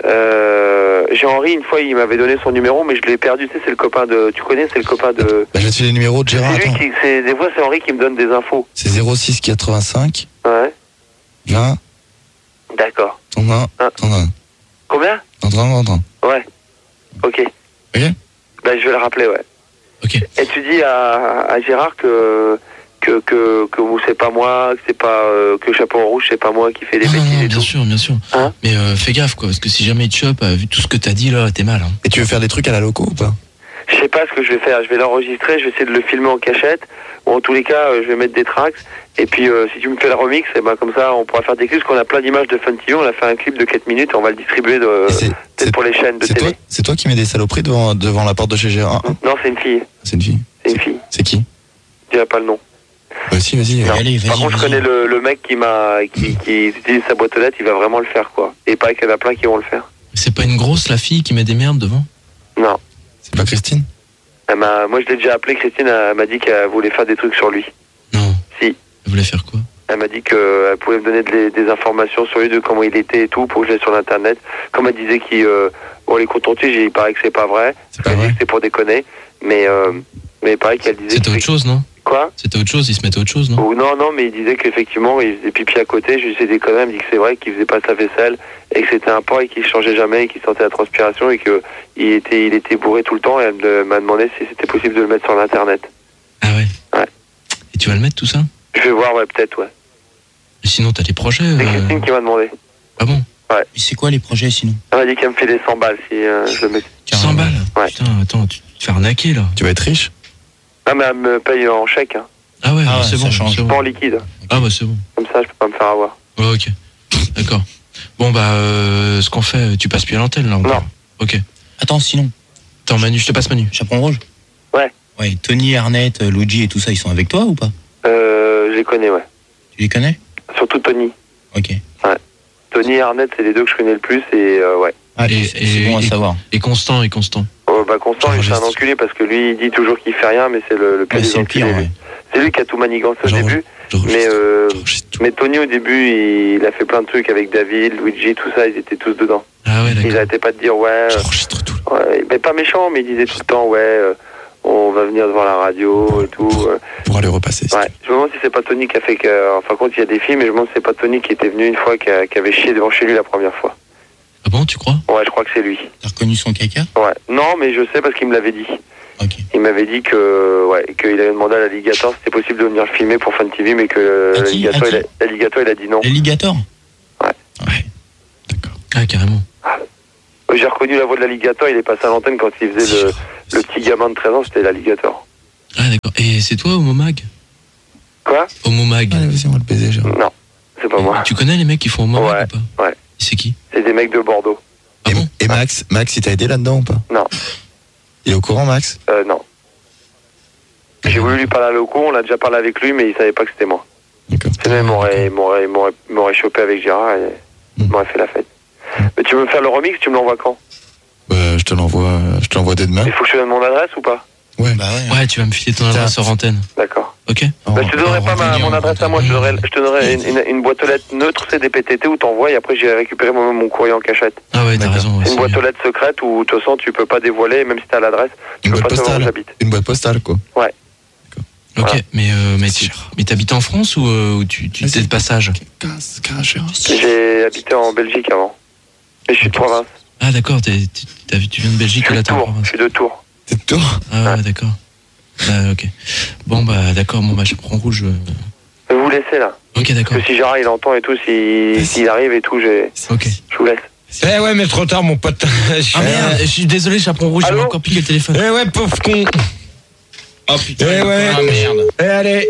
euh, j'ai Henri, une fois, il m'avait donné son numéro, mais je l'ai perdu. Tu sais, c'est le copain de... Tu connais, c'est le copain de... Bah, je vais te filer le numéro de Gérard. C'est lui Attends. qui... c'est- Des fois, c'est Henri qui me donne des infos. C'est zéro six quatre-vingt-cinq Ouais. vingt D'accord. trente-un trente-un. Combien? trente-un trente-un. Ouais. Ok. Ok. Ben, je vais le rappeler, ouais. Ok. Et tu dis à, à Gérard que que que que vous c'est pas moi, que c'est pas euh, que Chaperon Rouge c'est pas moi qui fais des Non, non, bêtises non, et bien tout. sûr, bien sûr. Hein? Mais euh, fais gaffe, quoi, parce que si jamais il te chope, euh, vu tout ce que t'as dit, là, t'es mal, hein. Et tu veux faire des trucs à la loco ou pas? Je sais pas ce que je vais faire. Je vais l'enregistrer, je vais essayer de le filmer en cachette. Ou en tous les cas, euh, je vais mettre des tracks. Et puis euh, si tu me fais le remix, et ben comme ça, on pourra faire des clips. Parce qu'on a plein d'images de Fun T V. On a fait un clip de quatre minutes. Et on va le distribuer de, Et c'est- peut-être c'est- pour les chaînes de C'est télé. toi, c'est toi qui mets des saloperies devant, devant la porte de chez Gérard? Non, c'est une fille. C'est une fille. C'est une fille. C'est qui? Je dirais pas le nom. Bah si, vas-y. Non. Allez, vas-y, Par contre, je vas-y. connais le, le mec qui m'a qui, qui utilise sa boîte aux lettres. Il va vraiment le faire, quoi. Et pas qu'il y en a plein qui vont le faire. C'est pas une grosse, la fille, qui met des merdes devant? Non. C'est pas Christine? Elle m'a- moi, je l'ai déjà appelé. Christine elle m'a dit qu'elle voulait faire des trucs sur lui. Non. Si. Elle voulait faire quoi? Elle m'a dit qu'elle pouvait me donner des, des informations sur lui, de comment il était et tout, pour que je l'aie sur l'internet. Comme elle disait qu'il euh, bon, les contentieux, il paraît que c'est pas vrai. C'est pas Elle dit vrai. que c'est pour déconner. Mais euh, mais pareil qu'elle disait. C'était que- autre chose, non? Quoi? C'était autre chose, il se mettait autre chose, non? Ou non, non, mais il disait qu'effectivement, il faisait pipi à côté. Je lui disais des conneries. Elle me dit que c'est vrai qu'il faisait pas sa vaisselle et que c'était un porc et qu'il changeait jamais et qu'il sentait la transpiration et que il était il était bourré tout le temps. Et elle me- m'a demandé si c'était possible de le mettre sur l'internet. Ah ouais? Ouais. Et tu vas le mettre, tout ça? Je vais voir, ouais, peut-être, ouais. Et sinon, t'as des projets? C'est euh, Christine qui m'a demandé. Ah bon? Et c'est quoi les projets sinon? Elle m'a dit qu'elle me fait des cent balles si euh, je le mets. cent balles? Ouais. Putain, attends, tu tu te fais arnaquer, là. Tu vas être riche? Ah, mais elle me paye en chèque, hein. Ah ouais, Ah ouais, c'est ça bon, change. c'est Pas en bon. liquide. Ah bah c'est bon. Comme ça, je peux pas me faire avoir. Ouais, ok. D'accord. Bon bah, euh, ce qu'on fait, tu passes plus à l'antenne, là, encore. Non. Ok. Attends, sinon, Attends, Manu, je te passe Manu. Chaperon Rouge? Ouais. Ouais, Tony, Arnett, euh, Luigi et tout ça, ils sont avec toi ou pas? Euh, je les connais, ouais. Tu les connais? Surtout Tony. Ok. Tony et Arnett, c'est les deux que je connais le plus et euh, ouais. Allez, Et- c'est c'est bon à et- savoir. Et Constant, et Constant. Oh, bah, Constant, il c'est un J'enregistre. enculé parce que lui, il dit toujours qu'il fait rien, mais c'est le, le pire Ouais, des c'est le enculés. pire, lui. ouais. C'est lui qui a tout manigancé au J'enregistre. début. J'enregistre. Mais, euh, J'enregistre tout. mais Tony, au début, il a fait plein de trucs avec David, Luigi, tout ça, ils étaient tous dedans. Ah ouais, Ils d'accord. arrêtaient pas de dire, ouais, euh, J'enregistre tout. ouais, mais pas méchant, mais ils disaient tout le temps, ouais, euh, on va venir devant la radio et tout. euh. Pour aller repasser. Ouais, je me demande si c'est pas Tony qui a fait que. Enfin, quand il y a des films, mais je me demande si c'est pas Tony qui était venu une fois, qui, a- qui avait chié devant chez lui la première fois. Ah bon, tu crois? Ouais, je crois que c'est lui. T'as reconnu son caca? Ouais, non, mais je sais parce qu'il me l'avait dit. Ok. Il m'avait dit que, ouais, qu'il avait demandé à l'alligator si c'était possible de venir le filmer pour Fun T V, mais que À qui l'alligator, À il, qui a- l'alligator, il a dit non. L'alligator? Ouais. Ouais. D'accord. Ah, carrément. J'ai reconnu la voix de l'alligator, il est passé à l'antenne quand il faisait le, le petit gamin de treize ans, c'était l'alligator. Ah, d'accord. Et c'est toi, Homo Mag? Quoi? Homo Mag. Allez, vas-y, on va le baiser, genre. Non, c'est pas moi. Tu connais les mecs qui font Homo Mag Ouais, ou pas? ouais. C'est qui? C'est des mecs de Bordeaux. Ah et, bon? et Max, Max, il t'a aidé là-dedans ou pas? Non. Il est au courant, Max? Euh, non. J'ai voulu lui parler à Loco, on a déjà parlé avec lui, mais il savait pas que c'était moi. Sinon, il m'aurait, il m'aurait, il m'aurait, il m'aurait chopé avec Gérard et il m'aurait fait la fête. Mais tu veux me faire le remix, tu me l'envoies quand? Euh, je te l'envoie, je te l'envoie dès demain. Il faut que je te donne mon adresse ou pas? Ouais. Bah ouais. Ouais, tu vas me filer ton adresse sur antenne. D'accord. Ok. Bah, je te donnerai pas ma, mon adresse à moi, je te donnerai, je te donnerai une, une, une boîte aux lettres neutre, c'est des P T T où t'envoies et après j'ai récupéré moi-même mon courrier en cachette. Ah ouais, t'as raison. Ouais, une boîte aux lettres secrète où de toute façon tu peux pas dévoiler, même si t'as l'adresse, tu Une peux boîte pas savoir où postale. j'habite. Une boîte postale, quoi. Ouais. Ok, Voilà. mais, euh, mais, tu, mais t'habites en France ou, euh, ou tu, tu t'es de passage? J'ai habité en Belgique avant. Et je suis de province. Ah d'accord, t'es, t'es- t'as- tu viens de Belgique et là t'es en Tours, province. je suis de Tours. T'es de Tours? Ah ouais, d'accord. Ah, ok. Bon bah d'accord, bon bah je prends rouge. euh. Je vais vous laisser là. Ok, d'accord. Parce que si Gérard il entend et tout, si- s'il arrive et tout, j'ai... Ok. je vous laisse. Eh ouais, mais trop tard, mon pote. Ah merde, je suis désolé, chaperon rouge, j'avais Allô encore piqué le téléphone. Eh ouais, pauvre con. Oh putain, Eh ouais. ah merde. Eh allez.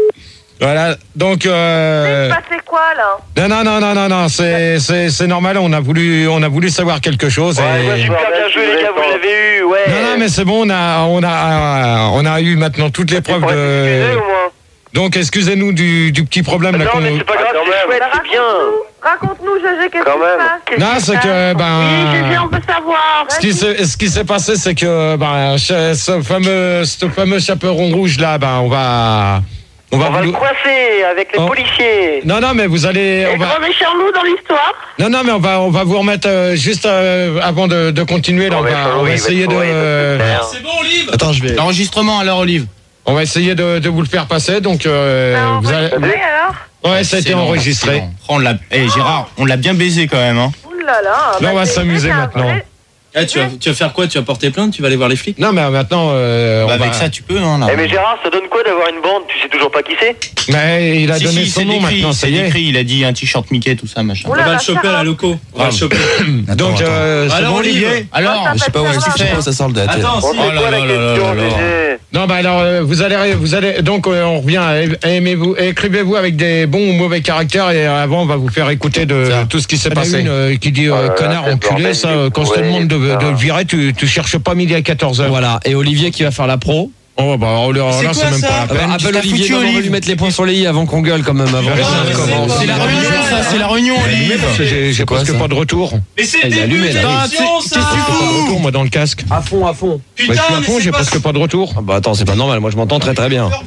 Voilà, donc... Euh... Il s'est passé quoi là? Non, non, non, non, non, non, c'est, c'est, c'est normal, on a voulu, on a voulu savoir quelque chose. Ouais, et... ouais, super bien joué les gars, vous l'avez eu, ouais. Non, non, mais c'est bon, on a, on a, on a eu maintenant toutes les preuves de... Donc, excusez-nous du, du petit problème là Non, qu'on... mais c'est pas grave, c'est chouette, c'est bien. Raconte-nous, Gégé, qu'est-ce Quand qui se même. passe? Non, c'est que, ben... Oui, Gégé, on peut savoir. Ce qui s'est, ce qui s'est passé, c'est que, ben, ce ce fameux, ce fameux chaperon rouge là, ben, on va... On va, On va vous- le coincer avec les Oh. policiers. Non, non, mais vous allez... Et On va... grand méchant-nous dans l'histoire. Non, non, mais on va, on va vous remettre euh, juste euh, avant de, de continuer. Là, on, Ouais, va, Charles, on va il va essayer être de, bourré, il va euh, se faire. C'est bon, Olive. Attends, je vais. L'enregistrement alors, Olive. on va essayer de, de vous le faire passer. Donc, euh, Bah, vous allez... enregistré alors? ouais, ça a été Excellent, enregistré. excellent. On l'a... Eh Gérard, on l'a bien baisé quand même, hein. Ouh là là. Là, bah, on va c'est- s'amuser c'est un maintenant. vrai- Eh, tu, vas, tu vas faire quoi? Tu vas porter plainte? Tu vas aller voir les flics? Non, mais maintenant, euh, on Bah, va... avec ça, tu peux, hein, là. Eh mais Gérard, ça donne quoi d'avoir une bande? Tu sais toujours pas qui c'est? Mais il a Si, donné si, son c'est nom décrit, maintenant, ça c'est y est. décrit, il a dit un t-shirt Mickey, tout ça, machin. Ouh On là va là, le choper à la Sarah. loco. On va le choper. Donc, euh, c'est Alors, bon, Olive. Olivier Alors, Je sais pas où, je sais pas où ça sort le date. Attends, Bon, si. c'est Oh là quoi la là là question, là là. Gégé? Non, bah alors, euh, vous allez, vous allez, donc euh, on revient. à- Aimez-vous, écrivez-vous avec des bons ou mauvais caractères et euh, avant on va vous faire écouter de Ça. tout ce qui s'est Il y en a passé. une, euh, qui dit euh, Oh là là, connard c'est enculé, bordel, ça, du euh, quand je te ouais, demande de, putain. de le virer, tu, tu cherches pas midi à quatorze heures. Voilà. Et Olivier qui va faire la pro. Oh bah alors, là, C'est là, quoi c'est même ça pas la Ah bah, peine. Appelle Appelle Olivier, Olivier, non, on va on lui lui mettre les points sur les i avant qu'on gueule quand même. Avant Ouais, que ça c'est- commence. C'est la réunion, ça, c'est la réunion, Olive. Parce que j'ai, j'ai quoi, presque ça pas de retour. Mais c'est Il est allumé, là. l'émission, Qu'est-ce ça. que tu J'ai pas de fous? retour moi dans le casque. À fond, à fond. Bah, je suis à fond, j'ai presque pas de retour. Ah bah attends, c'est pas normal. Moi je m'entends très très bien.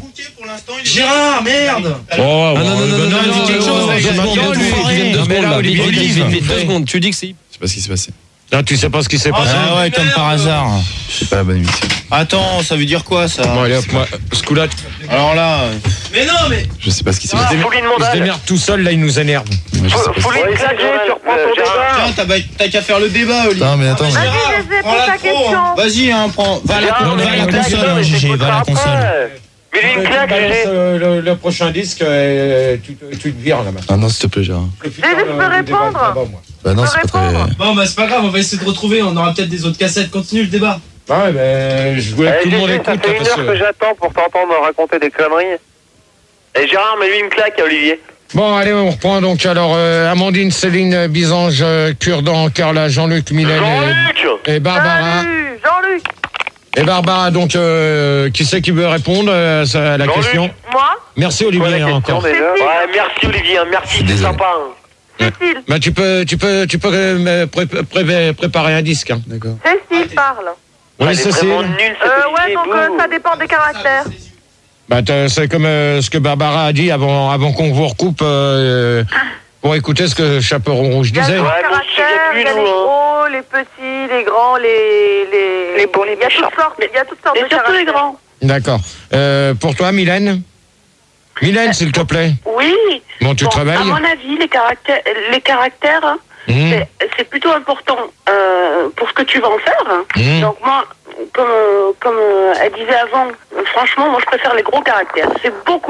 Gérard, merde. Oh, Ah non, non, non, non, non, non, quelque non, chose, non, avec deux la secondes, gueule, deux lui. secondes, deux Non, mais secondes, là, là, Olivier, vite, vite, Olivier, vite, vite, Olivier. deux secondes. Tu dis que c'est. Je sais pas ce qui s'est passé. Là, tu sais pas ce qui s'est passé. Ah ouais, comme par hasard. C'est pas la bonne émission. Attends, ça veut dire quoi, ça? Bon, allez hop, moi, ce coup-là, Alors là... euh, Mais non, mais. Je sais pas ce qui s'est Ah, passé. faut lui il se demander. démerde tout seul, là, il nous énerve. Moi, je sais pas. Faut lui Ouais, claquer, c'est tu reprends ton euh, Gérard. débat. Tiens, t'as ba- t'as qu'à faire le débat, Olivier. Non, mais attends. Vas-y, Gérard, Gégé, prends pose la ta pro, question. hein. Vas-y, hein, prends. Va à la, Gérard, va à la mais il console, claque, hein, mais Gégé, va à la t'écouteras console. après. Mais lui, une Tu claque, balances, Gégé. euh, le, le prochain disque, euh, tu, te- tu te vires là maintenant. Ah non, s'il te plaît, Gérard. Le futur, Gégé, je le- peux le débat, répondre là-bas, moi. Bah non, peux c'est pas très. répondre Bon, bah c'est pas grave, on va essayer de retrouver. On aura peut-être des autres cassettes. Continue le débat. Ouais, mais je voulais que Eh, tout le monde Gégé, écoute. ça fait là, une parce heure que- que j'attends pour t'entendre raconter des conneries. Et Gérard, mets-lui une claque à Olivier. Bon, allez, on reprend donc. Alors, euh, Amandine, Céline, Bisange, euh, Kurdan, Carla, Jean-Luc, Mylène Jean-Luc et, et Barbara. Salut, Jean-Luc. Et Barbara, donc, euh, qui c'est qui veut répondre euh, à la Jean-Luc. question? Moi, Merci Quoi, la Olivier, hein, question, encore. déjà Cécile. Ouais, merci Olivier, hein, merci, c'est Désolé. sympa. hein. Cécile. Bah, tu peux, tu peux, tu peux euh, me pré- pré- préparer un disque. Hein. D'accord. Cécile parle. Oui, Elle est Cécile. vraiment nulle, cette Euh, ouais, Olivier, donc bouh. euh, ça dépend des caractères. Bah, t'as- c'est comme euh, ce que Barbara a dit avant, avant qu'on vous recoupe euh, pour écouter ce que Chaperon Rouge Il y a disait. les Ouais, mais on se souvient caractères, plus, il y a nous, les hein. gros, les petits, les grands, les... Les, Les beaux, les il y a toutes méchants. sortes, il y a toutes sortes Et de surtout les caractères. grands. D'accord. Euh, pour toi, Mylène Mylène, s'il te plaît. Oui. Bon, tu Bon, te réveilles à mon avis, les caractères, les caractères, hein, Mmh. c'est- c'est plutôt important euh, pour ce que tu vas en faire. hein. Mmh. Donc moi, comme, euh, comme euh, elle disait avant, euh, franchement, moi je préfère les gros caractères. C'est beaucoup mieux.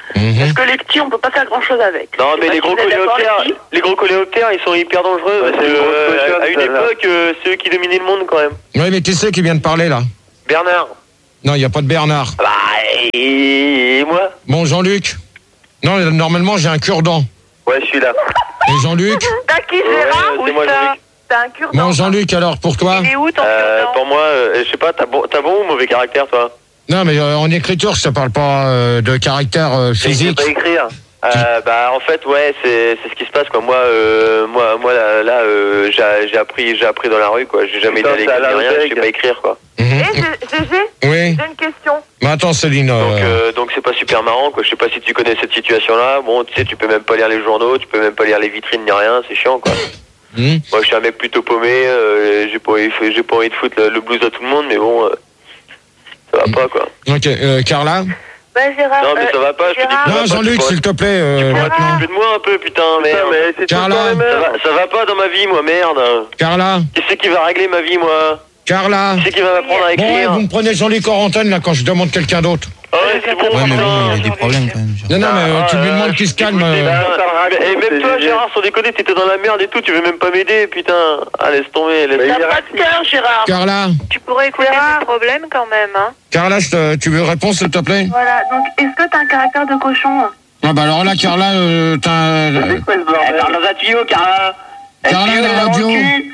Mhm. Parce que les petits, on peut pas faire grand chose avec. Non, Je mais sais les pas gros si vous êtes d'accord, coléoptères, les petits. les gros coléoptères, ils sont hyper dangereux Ouais, parce c'est que une grosse euh, cochonne, à une celle-là. époque, euh, c'est eux qui dominaient le monde quand même. Oui, mais qui c'est qui vient de parler là? Bernard. Non, il n'y a pas de Bernard. Bah, et, et moi? Bon, Jean-Luc. Non, normalement, j'ai un cure-dent. Ouais, je suis là. Et Jean-Luc? T'as qui, Gérard, ou c'est moi, ça? Jean-Luc. T'as un cure-dent. Bon, Jean-Luc, alors, pour toi? Il est où, ton Euh, cure-dent? pour moi, euh, je sais pas, t'as bon, t'as bon ou mauvais caractère, toi? Non, mais euh, en écriture, je te parle pas euh, de caractère euh, Je sais physique. pas écrire. Euh, bah en fait ouais c'est c'est ce qui se passe quoi. Moi euh, moi moi là, là euh, j'ai j'ai appris j'ai appris dans la rue quoi. J'ai jamais été Putain, à l'école c'est à ni rien. la Je sais pas écrire quoi. Mhm. Eh, G G, Oui. j'ai une question. Mais attends, Céline. Donc euh, euh, donc c'est pas super marrant quoi. Je sais pas si tu connais cette situation là. Bon tu sais tu peux même pas lire les journaux, tu peux même pas lire les vitrines ni rien. C'est chiant quoi. hmm. Moi je suis un mec plutôt paumé. Euh, j'ai pas envie- j'ai pas envie de foutre le, le blues à tout le monde mais bon euh, ça va pas quoi. Ok, euh, Carla? Bah, Gérard. Non mais euh, ça va pas. Je te dis que Gérard, ça va Non, pas, Jean-Luc, tu pourrais- s'il te plaît. euh, tu pourrais maintenant. t'occuper de moi un peu putain merde. mais c'est tout le Carla. temps les Ça mêmes. va, ça va pas dans ma vie moi merde. Carla? Qui c'est qui va régler ma vie moi? Carla? Qui c'est qui va m'apprendre à Bon, ouais, écrire? vous me prenez Jean-Luc en antenne, là, quand je demande quelqu'un d'autre. Ah ouais, c'est bon, Ouais, mais putain. bon, il y a des problèmes quand même. Non, non, mais euh, Ah, tu lui euh, demandes qu'il se calme. écoute, euh, bah, Et même toi, c'est Gérard, sans déconner, t'étais dans la merde et tout, tu veux même pas m'aider, putain. Ah, laisse tomber, laisse T'as tomber. pas de cœur, Gérard. Carla? Tu pourrais écouter tes problèmes quand même, hein. Carla, je te- tu veux répondre, s'il te plaît? Voilà, donc est-ce que t'as un caractère de cochon? Ah, bah alors là, Carla, euh, t'as. euh, C'est quoi ce bordel? Parle dans un tuyau, Carla. Carla, la radio.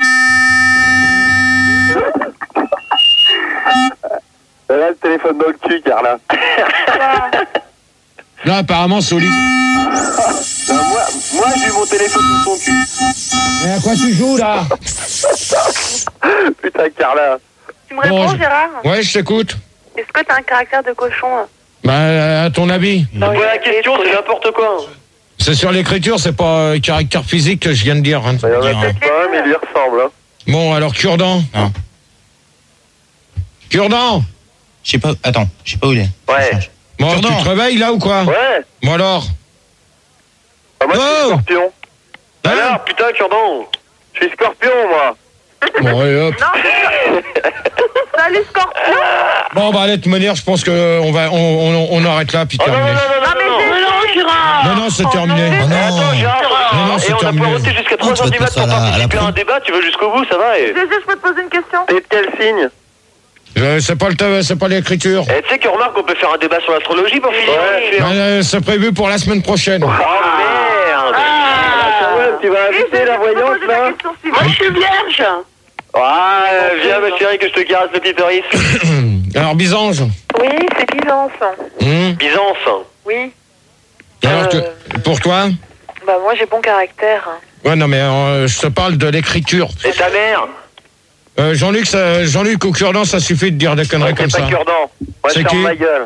Elle a le téléphone dans le cul, Carla. Là, apparemment, c'est au lit. Non, moi, moi j'ai eu mon téléphone sous son cul. Mais à quoi tu joues, là? Putain, Carla. Tu me réponds, Bon, je- Gérard? Ouais, je t'écoute. Est-ce que t'as un caractère de cochon? Bah, à ton avis? Pas la question, c'est n'importe quoi. C'est sur l'écriture, c'est pas euh, caractère physique que je viens de dire. Hein. Il y en a peut-être pas, mais il y ressemble. Hein. Bon, alors, cure-dent. Non. Cure-dent. Je sais pas, attends, je sais pas où il est. Ouais. Bon, Cure-dent. tu te réveilles, là, ou quoi? Ouais. Bon, alors? Ah, moi, je suis Oh. scorpion. Hein? Alors, putain, cure-dent. Je suis scorpion, moi. Bon, allez, hop. Non, salut Scorpion. Bon, bah, allez, de toute manière, je pense qu'on va, on, on, on arrête là, puis Oh non, non, terminé. non, non, Non, mais non, c'est non. non, Gérard. Non, non, c'est terminé. Oh non. Attends, Gérard, Non, non, c'est et on a terminé. poireauté jusqu'à Non, trois tu heures vas du te matin mettre pour à la- à la participer à un proue. débat, tu veux jusqu'au bout, ça va et... G G, je peux te poser une question? T'es de quel signe? Euh, c'est pas le ta- c'est pas l'écriture. Eh, tu sais que remarque qu'on peut faire un débat sur l'astrologie pour finir. Ouais. Bah, euh, c'est prévu pour la semaine prochaine. Oh merde. Ah, ouais, tu vas G G, inviter la je peux voyante, poser la là? question suivante. Moi, je suis vierge. Ouais, viens ma chérie que je te caresse le clitoris. Alors, Bisange. Oui, c'est Byzance. Hum. Byzance. Oui. Alors, Euh. tu- pour toi? Bah, moi, j'ai bon caractère. Ouais, non, mais euh, je te parle de l'écriture. Et ta mère? Euh, Jean-Luc, ça- Jean-Luc au cure-dent, ça suffit de dire des conneries comme C'est ça. pas cure-dent. Moi, C'est je ferme qui? ma gueule.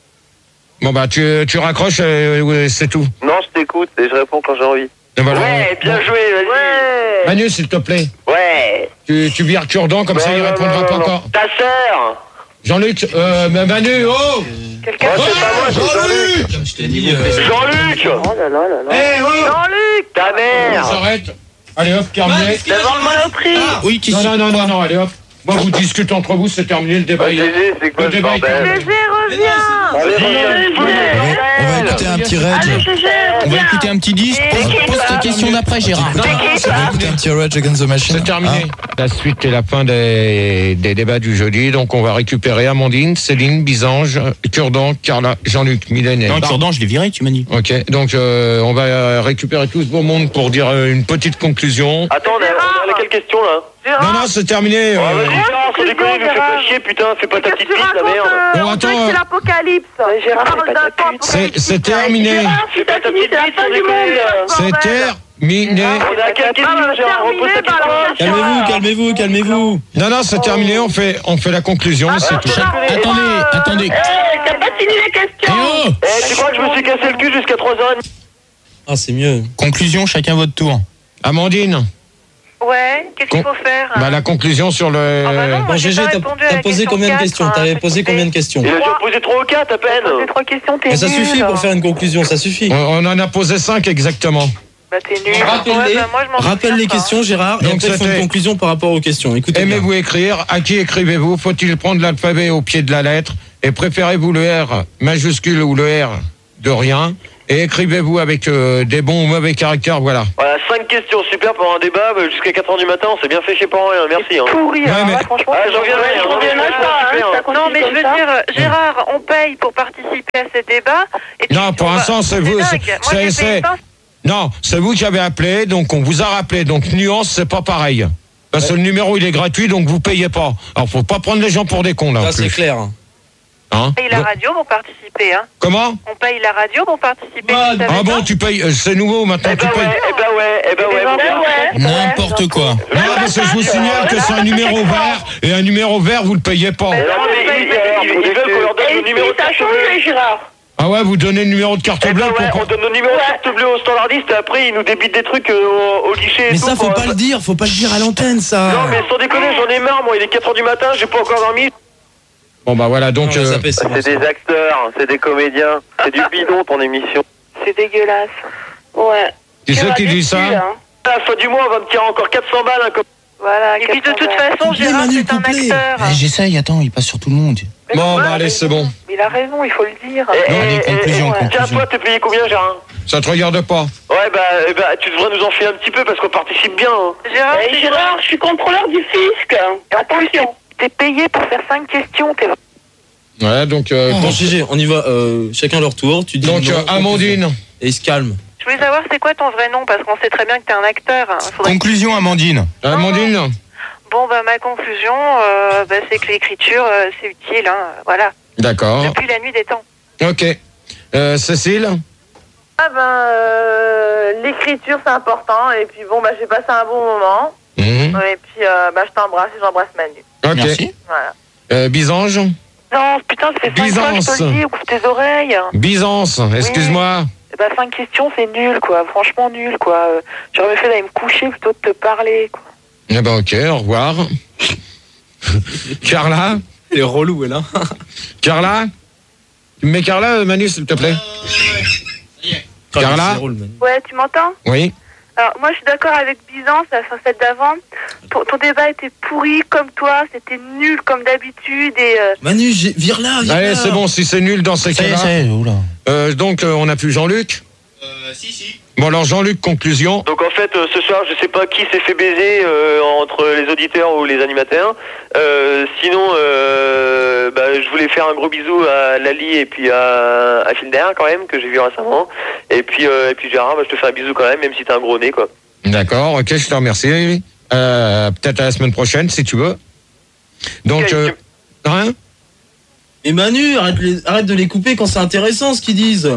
Bon, bah, tu, tu raccroches et ouais, c'est tout. Non, je t'écoute et je réponds quand j'ai envie. Et voilà. Ouais, bien Bon. joué, vas-y. Ouais. Manu, s'il te plaît. Ouais. Tu, tu vires cure-dent, comme Non, ça, il non, répondra non, pas non, encore. Ta sœur. Jean-Luc, euh, mais Manu, oh! Quelqu'un Ouais, c'est pas moi, c'est Jean-Luc. Comme je t'ai dit, euh, Jean-Luc. Oh là là là là. Eh, oh! Jean-Luc. Ta On mère. s'arrête. Allez, hop, terminé. Devant le monoprix. Ah, oui, qui Non, non, non, non, non, allez, hop. Moi, vous discutez entre vous, c'est terminé le débat. G G, c'est quoi Le ce débat est bordel? G G, reviens. Allez, Dis, reviens. on va, on va écouter un petit Allez, Rage. G G, On va reviens. écouter un petit disque. C'est qui, Pose toi ta question d'après, Gérard. Non, non, On c'est va terminé. écouter un petit Rage Against the Machine. C'est terminé. Hein. La suite et la fin des, des débats du jeudi. Donc, on va récupérer Amandine, Céline, Bisange, Cure-dent, Carla, Jean-Luc, Mylène et Non, Barbe. Cure-dent, je l'ai viré, tu m'as dit. Ok, donc euh, on va récupérer tout ce beau monde pour dire euh, une petite conclusion. Attends, on a, on a quelle question là? Gérard. Non, non, c'est terminé. Ah, euh. vas-y, Gérard, sans déconner, ne fais pas chier, putain, fais pas ta Qu'est-ce petite que tu bite, la racontes, merde. euh, Bon, on attends, dirait que euh, c'est l'apocalypse. Gérard, Tu parles fais pas d'un ta temps pute. C'est- apocalyptique. c'est terminé. Gérard, si t'as fini, c'est la fin du monde. C'est bordel. terminé. On a à quelle question, Ah, bah, Gérard? terminé, Repose ta bah, alors, question. Calmez-vous, calmez-vous, calmez-vous. Non, non, c'est terminé. On fait, on fait la conclusion. C'est tout. Gérard, on Attendez, va, euh, attendez. Eh, t'as pas fini la Eh question. oh Eh, tu crois que je me suis cassé le cul jusqu'à trois heures trente? Ah, c'est mieux. Conclusion, chacun votre tour. Amandine, Ouais, qu'est-ce qu'il faut faire? bah, la conclusion sur le. Ah bah non, moi, Bon, j'ai Gégé, pas t'as répondu à t'as la posé question combien de quatre, questions hein, T'avais t'as posé écouté. combien de questions Il a déjà posé trois ou quatre à peine. Posé trois questions, t'es Mais ça nul. suffit pour faire une conclusion, ça suffit. On, on en a posé cinq exactement. Bah t'es nul. Rappelle, Ouais, les, bah, moi, je m'en rappelle souviens les pas. questions, Gérard, et Donc, après il faut c'était- une conclusion par rapport aux questions. Écoutez bien. Aimez-vous écrire? À qui écrivez-vous? Faut-il prendre l'alphabet au pied de la lettre? Et préférez-vous le R majuscule ou le R de rien. Et écrivez-vous avec euh, des bons ou mauvais caractères, voilà. Voilà, cinq questions, super pour un débat bah, jusqu'à quatre heures du matin, on s'est bien fait chier pour rien, merci. Hein. Pourri, Ouais, alors mais- là, franchement. Ah, j'en viendrai, je hein, reviendrai non, mais pas, super, hein, hein. ça continue Non, mais je comme veux ça. dire, Gérard, on paye pour participer à ces débats. Et tu- Non, pour on va- l'instant, c'est vous. dingue. c'est- Moi, c'est- j'ai c'est- payé pas. Non, c'est vous qui avez appelé, donc on vous a rappelé. Donc nuance, c'est pas pareil. Parce que le numéro, il est gratuit, donc vous payez pas. Alors, faut pas prendre les gens pour des cons, là. Ça, en c'est plus. clair. Hein On paye la radio pour participer. Hein. Comment On paye la radio pour participer. Ah, tu savais Ah bon, pas tu payes, euh, c'est nouveau maintenant, Eh tu bah payes. ouais, eh bah ouais, eh bah ouais, mon gars. N'importe quoi. Non, parce que je vous signale que c'est un numéro vert, et un numéro vert, vous le payez pas. Non, mais ils, ils- ils veulent qu'on leur donne le numéro de Ça a carte changé, bleue. Gérard. Ah ouais, vous donnez le numéro de carte Eh bleue bah ouais, pour... on donne nos numéros de carte bleue au standardiste et après ils nous débitent des trucs euh, au, au guichet et Mais tout. ça, faut pour- pas le dire, faut pas le dire à l'antenne, ça. Non mais sans déconner, j'en ai marre, moi il est quatre heures du matin, j'ai pas encore dormi. Bon bah voilà, donc... Non, on va euh, zapper, c'est bon, C'est c'est des bon. acteurs, c'est des comédiens, c'est du bidon ton émission. C'est dégueulasse. Ouais. Qui c'est Tu qui m'as dit déçu, ça hein. À la fin du mois, on va me tirer encore quatre cents balles. Hein, comme... Voilà. Et puis de quatre cents toute balles. façon, Couplez, Gérard, Manu, c'est un couplez. acteur. Eh, J'essaye, attends, il passe sur tout le monde. Bon, Ouais, bah allez, mais c'est bon. Il a raison, il faut le dire. Et, Allez, et- conclusion, et- conclusion. Tiens, toi, t'es payé combien, Gérard? Ça te regarde pas. Ouais, bah, eh bah, tu devrais nous en filer un petit peu parce qu'on participe bien. Hein. Gérard, Eh, c'est- Gérard, je suis contrôleur du fisc. Attention. T'es payé pour faire cinq questions. T'es... Ouais, donc... euh, Bon, donc- G G, on y va, euh, chacun leur tour. Tu dis donc, non, euh, Amandine. Et il se calme. Je voulais savoir c'est quoi ton vrai nom parce qu'on sait très bien que t'es un acteur. hein. Faudrait- Conclusion, Amandine. Amandine. Bon, bah ma conclusion, euh, bah, c'est que l'écriture, euh, c'est utile. Hein. Voilà. D'accord. Depuis la nuit des temps. Ok. Euh, Cécile. Ah ben, euh, l'écriture c'est important. Et puis bon, bah j'ai passé un bon moment. Mhm. Et puis euh, bah je t'embrasse et j'embrasse Manu. Ok. Merci. Voilà. Euh, Byzange. Non, putain, ça fait cinq fois que je te le dis, ouvre tes oreilles. Byzance, excuse-moi. Eh ben, cinq questions, c'est nul, quoi. Franchement, nul, quoi. Euh, J'aurais mieux fait d'aller me coucher plutôt de te parler, quoi. Eh ben ok, au revoir. Carla. Elle est relou, elle, hein. Carla. Tu me mets Carla, Manu, s'il te plaît. Carla. Ouais, tu m'entends? Oui. Alors, moi, je suis d'accord avec Byzance, la celle d'avant. Ton, ton débat était pourri comme toi, c'était nul comme d'habitude et... euh, Manu, j'ai- vire là, vire Allez, là. c'est bon, si c'est nul dans ces Ça y est, cas-là. ça y est, oula. Euh, donc, euh, on a plus Jean-Luc. Euh, si, si. Bon, alors Jean-Luc, conclusion. Donc en fait, euh, ce soir, je sais pas qui s'est fait baiser euh, entre les auditeurs ou les animateurs. Euh, sinon, euh, bah, je voulais faire un gros bisou à Lali et puis à, à Filder quand même, que j'ai vu récemment. Et puis, euh, et puis Gérard, bah, je te fais un bisou quand même, même si t'as un gros nez, quoi. D'accord, ok, je te remercie. Euh, peut-être à la semaine prochaine, si tu veux. Donc, Ok, euh, hein? Et Manu, arrête, les- arrête de les couper quand c'est intéressant ce qu'ils disent.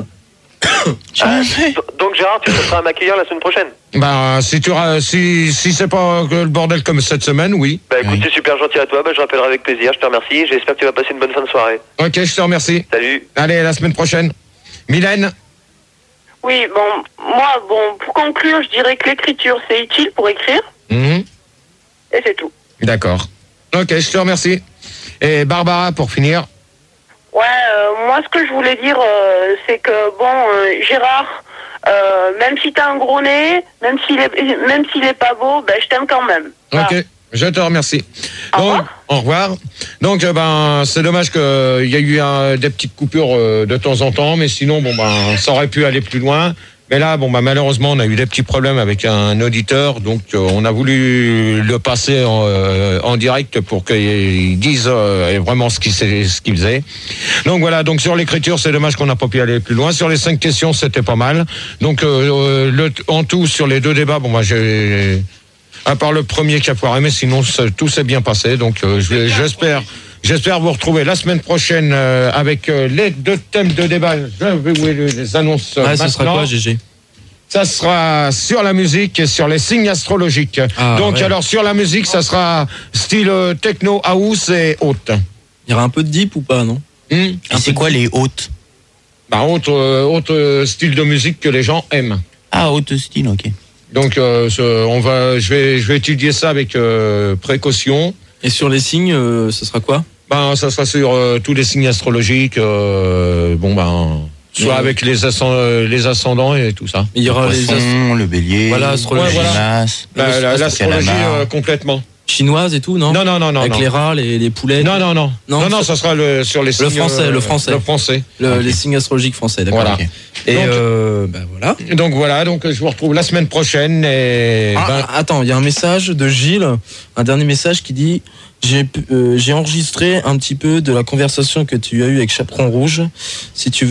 Euh, donc Gérard, tu seras à m'accueillir la semaine prochaine. Bah, si tu ra- si, si c'est pas que le bordel comme cette semaine, oui. Bah écoute, Oui. c'est super gentil à toi, bah, je rappellerai avec plaisir, je te remercie. J'espère que tu vas passer une bonne fin de soirée. Ok, je te remercie. Salut. Allez, à la semaine prochaine. Mylène. Oui, bon, moi, bon, pour conclure, je dirais que l'écriture, c'est utile pour écrire. Mhm. Et c'est tout. D'accord. Ok, je te remercie. Et Barbara, pour finir. Ouais, euh, moi, ce que je voulais dire, euh, c'est que, bon, euh, Gérard, euh, même si t'as un gros nez, même s'il est, même s'il est pas beau, ben, je t'aime quand même. Voilà. Ok, je te remercie. Au Donc, revoir. au revoir. Donc, euh, ben, c'est dommage qu'il y ait eu un- des petites coupures euh, de temps en temps, mais sinon, bon, ben, ça aurait pu aller plus loin. Mais là, bon, bah, malheureusement, on a eu des petits problèmes avec un auditeur, donc euh, on a voulu le passer en, euh, en direct pour qu'il dise euh, vraiment ce qu'il sait- ce qu'il faisait. Donc voilà, donc sur l'écriture, c'est dommage qu'on n'a pas pu aller plus loin. Sur les cinq questions, c'était pas mal. Donc euh, le, en tout, sur les deux débats, bon, moi, j'ai, à part le premier qui a foiré, mais sinon, ça- tout s'est bien passé. Donc euh, je vais- j'espère. J'espère vous retrouver la semaine prochaine euh, avec euh, les deux thèmes de débat. Je vais vous les annonce euh, Ah, ça maintenant. sera quoi, G G? Ça sera sur la musique et sur les signes astrologiques. Ah, Donc ouais. alors sur la musique, ça sera style euh, techno, house et haute. Il y aura un peu de deep ou pas, non? Hmm Et c'est quoi les hautes? Bah autre, euh, autre euh, style de musique que les gens aiment. Ah, haute style, ok. Donc euh, ce- on va, je vais, je vais étudier ça avec euh, précaution. Et sur les signes, euh, ce sera quoi? Ben ça sera sur euh, tous les signes astrologiques. euh, bon ben soit Ouais. avec les, ascend- euh, les ascendants et tout ça. Il y aura les Poisson, le bélier, Voilà, astrologie. Ouais, voilà. Las. La- la- le L'astrologie calamar. euh, complètement. chinoise et tout, non? Non, non, non, non. Avec non. les rats, les, les poulets. Non, non, non. Non, Non, non, ça- ça sera le, sur les signes. Le français, euh, le français. Le français. Le- Les signes astrologiques français, d'accord. Voilà. ok. Et Donc- euh, bah voilà. Donc voilà, donc je vous retrouve la semaine prochaine et. Ah, ben, attends, il y a un message de Gilles, un dernier message qui dit j'ai euh, j'ai enregistré un petit peu de la conversation que tu as eue avec Chaperon Rouge. Si tu veux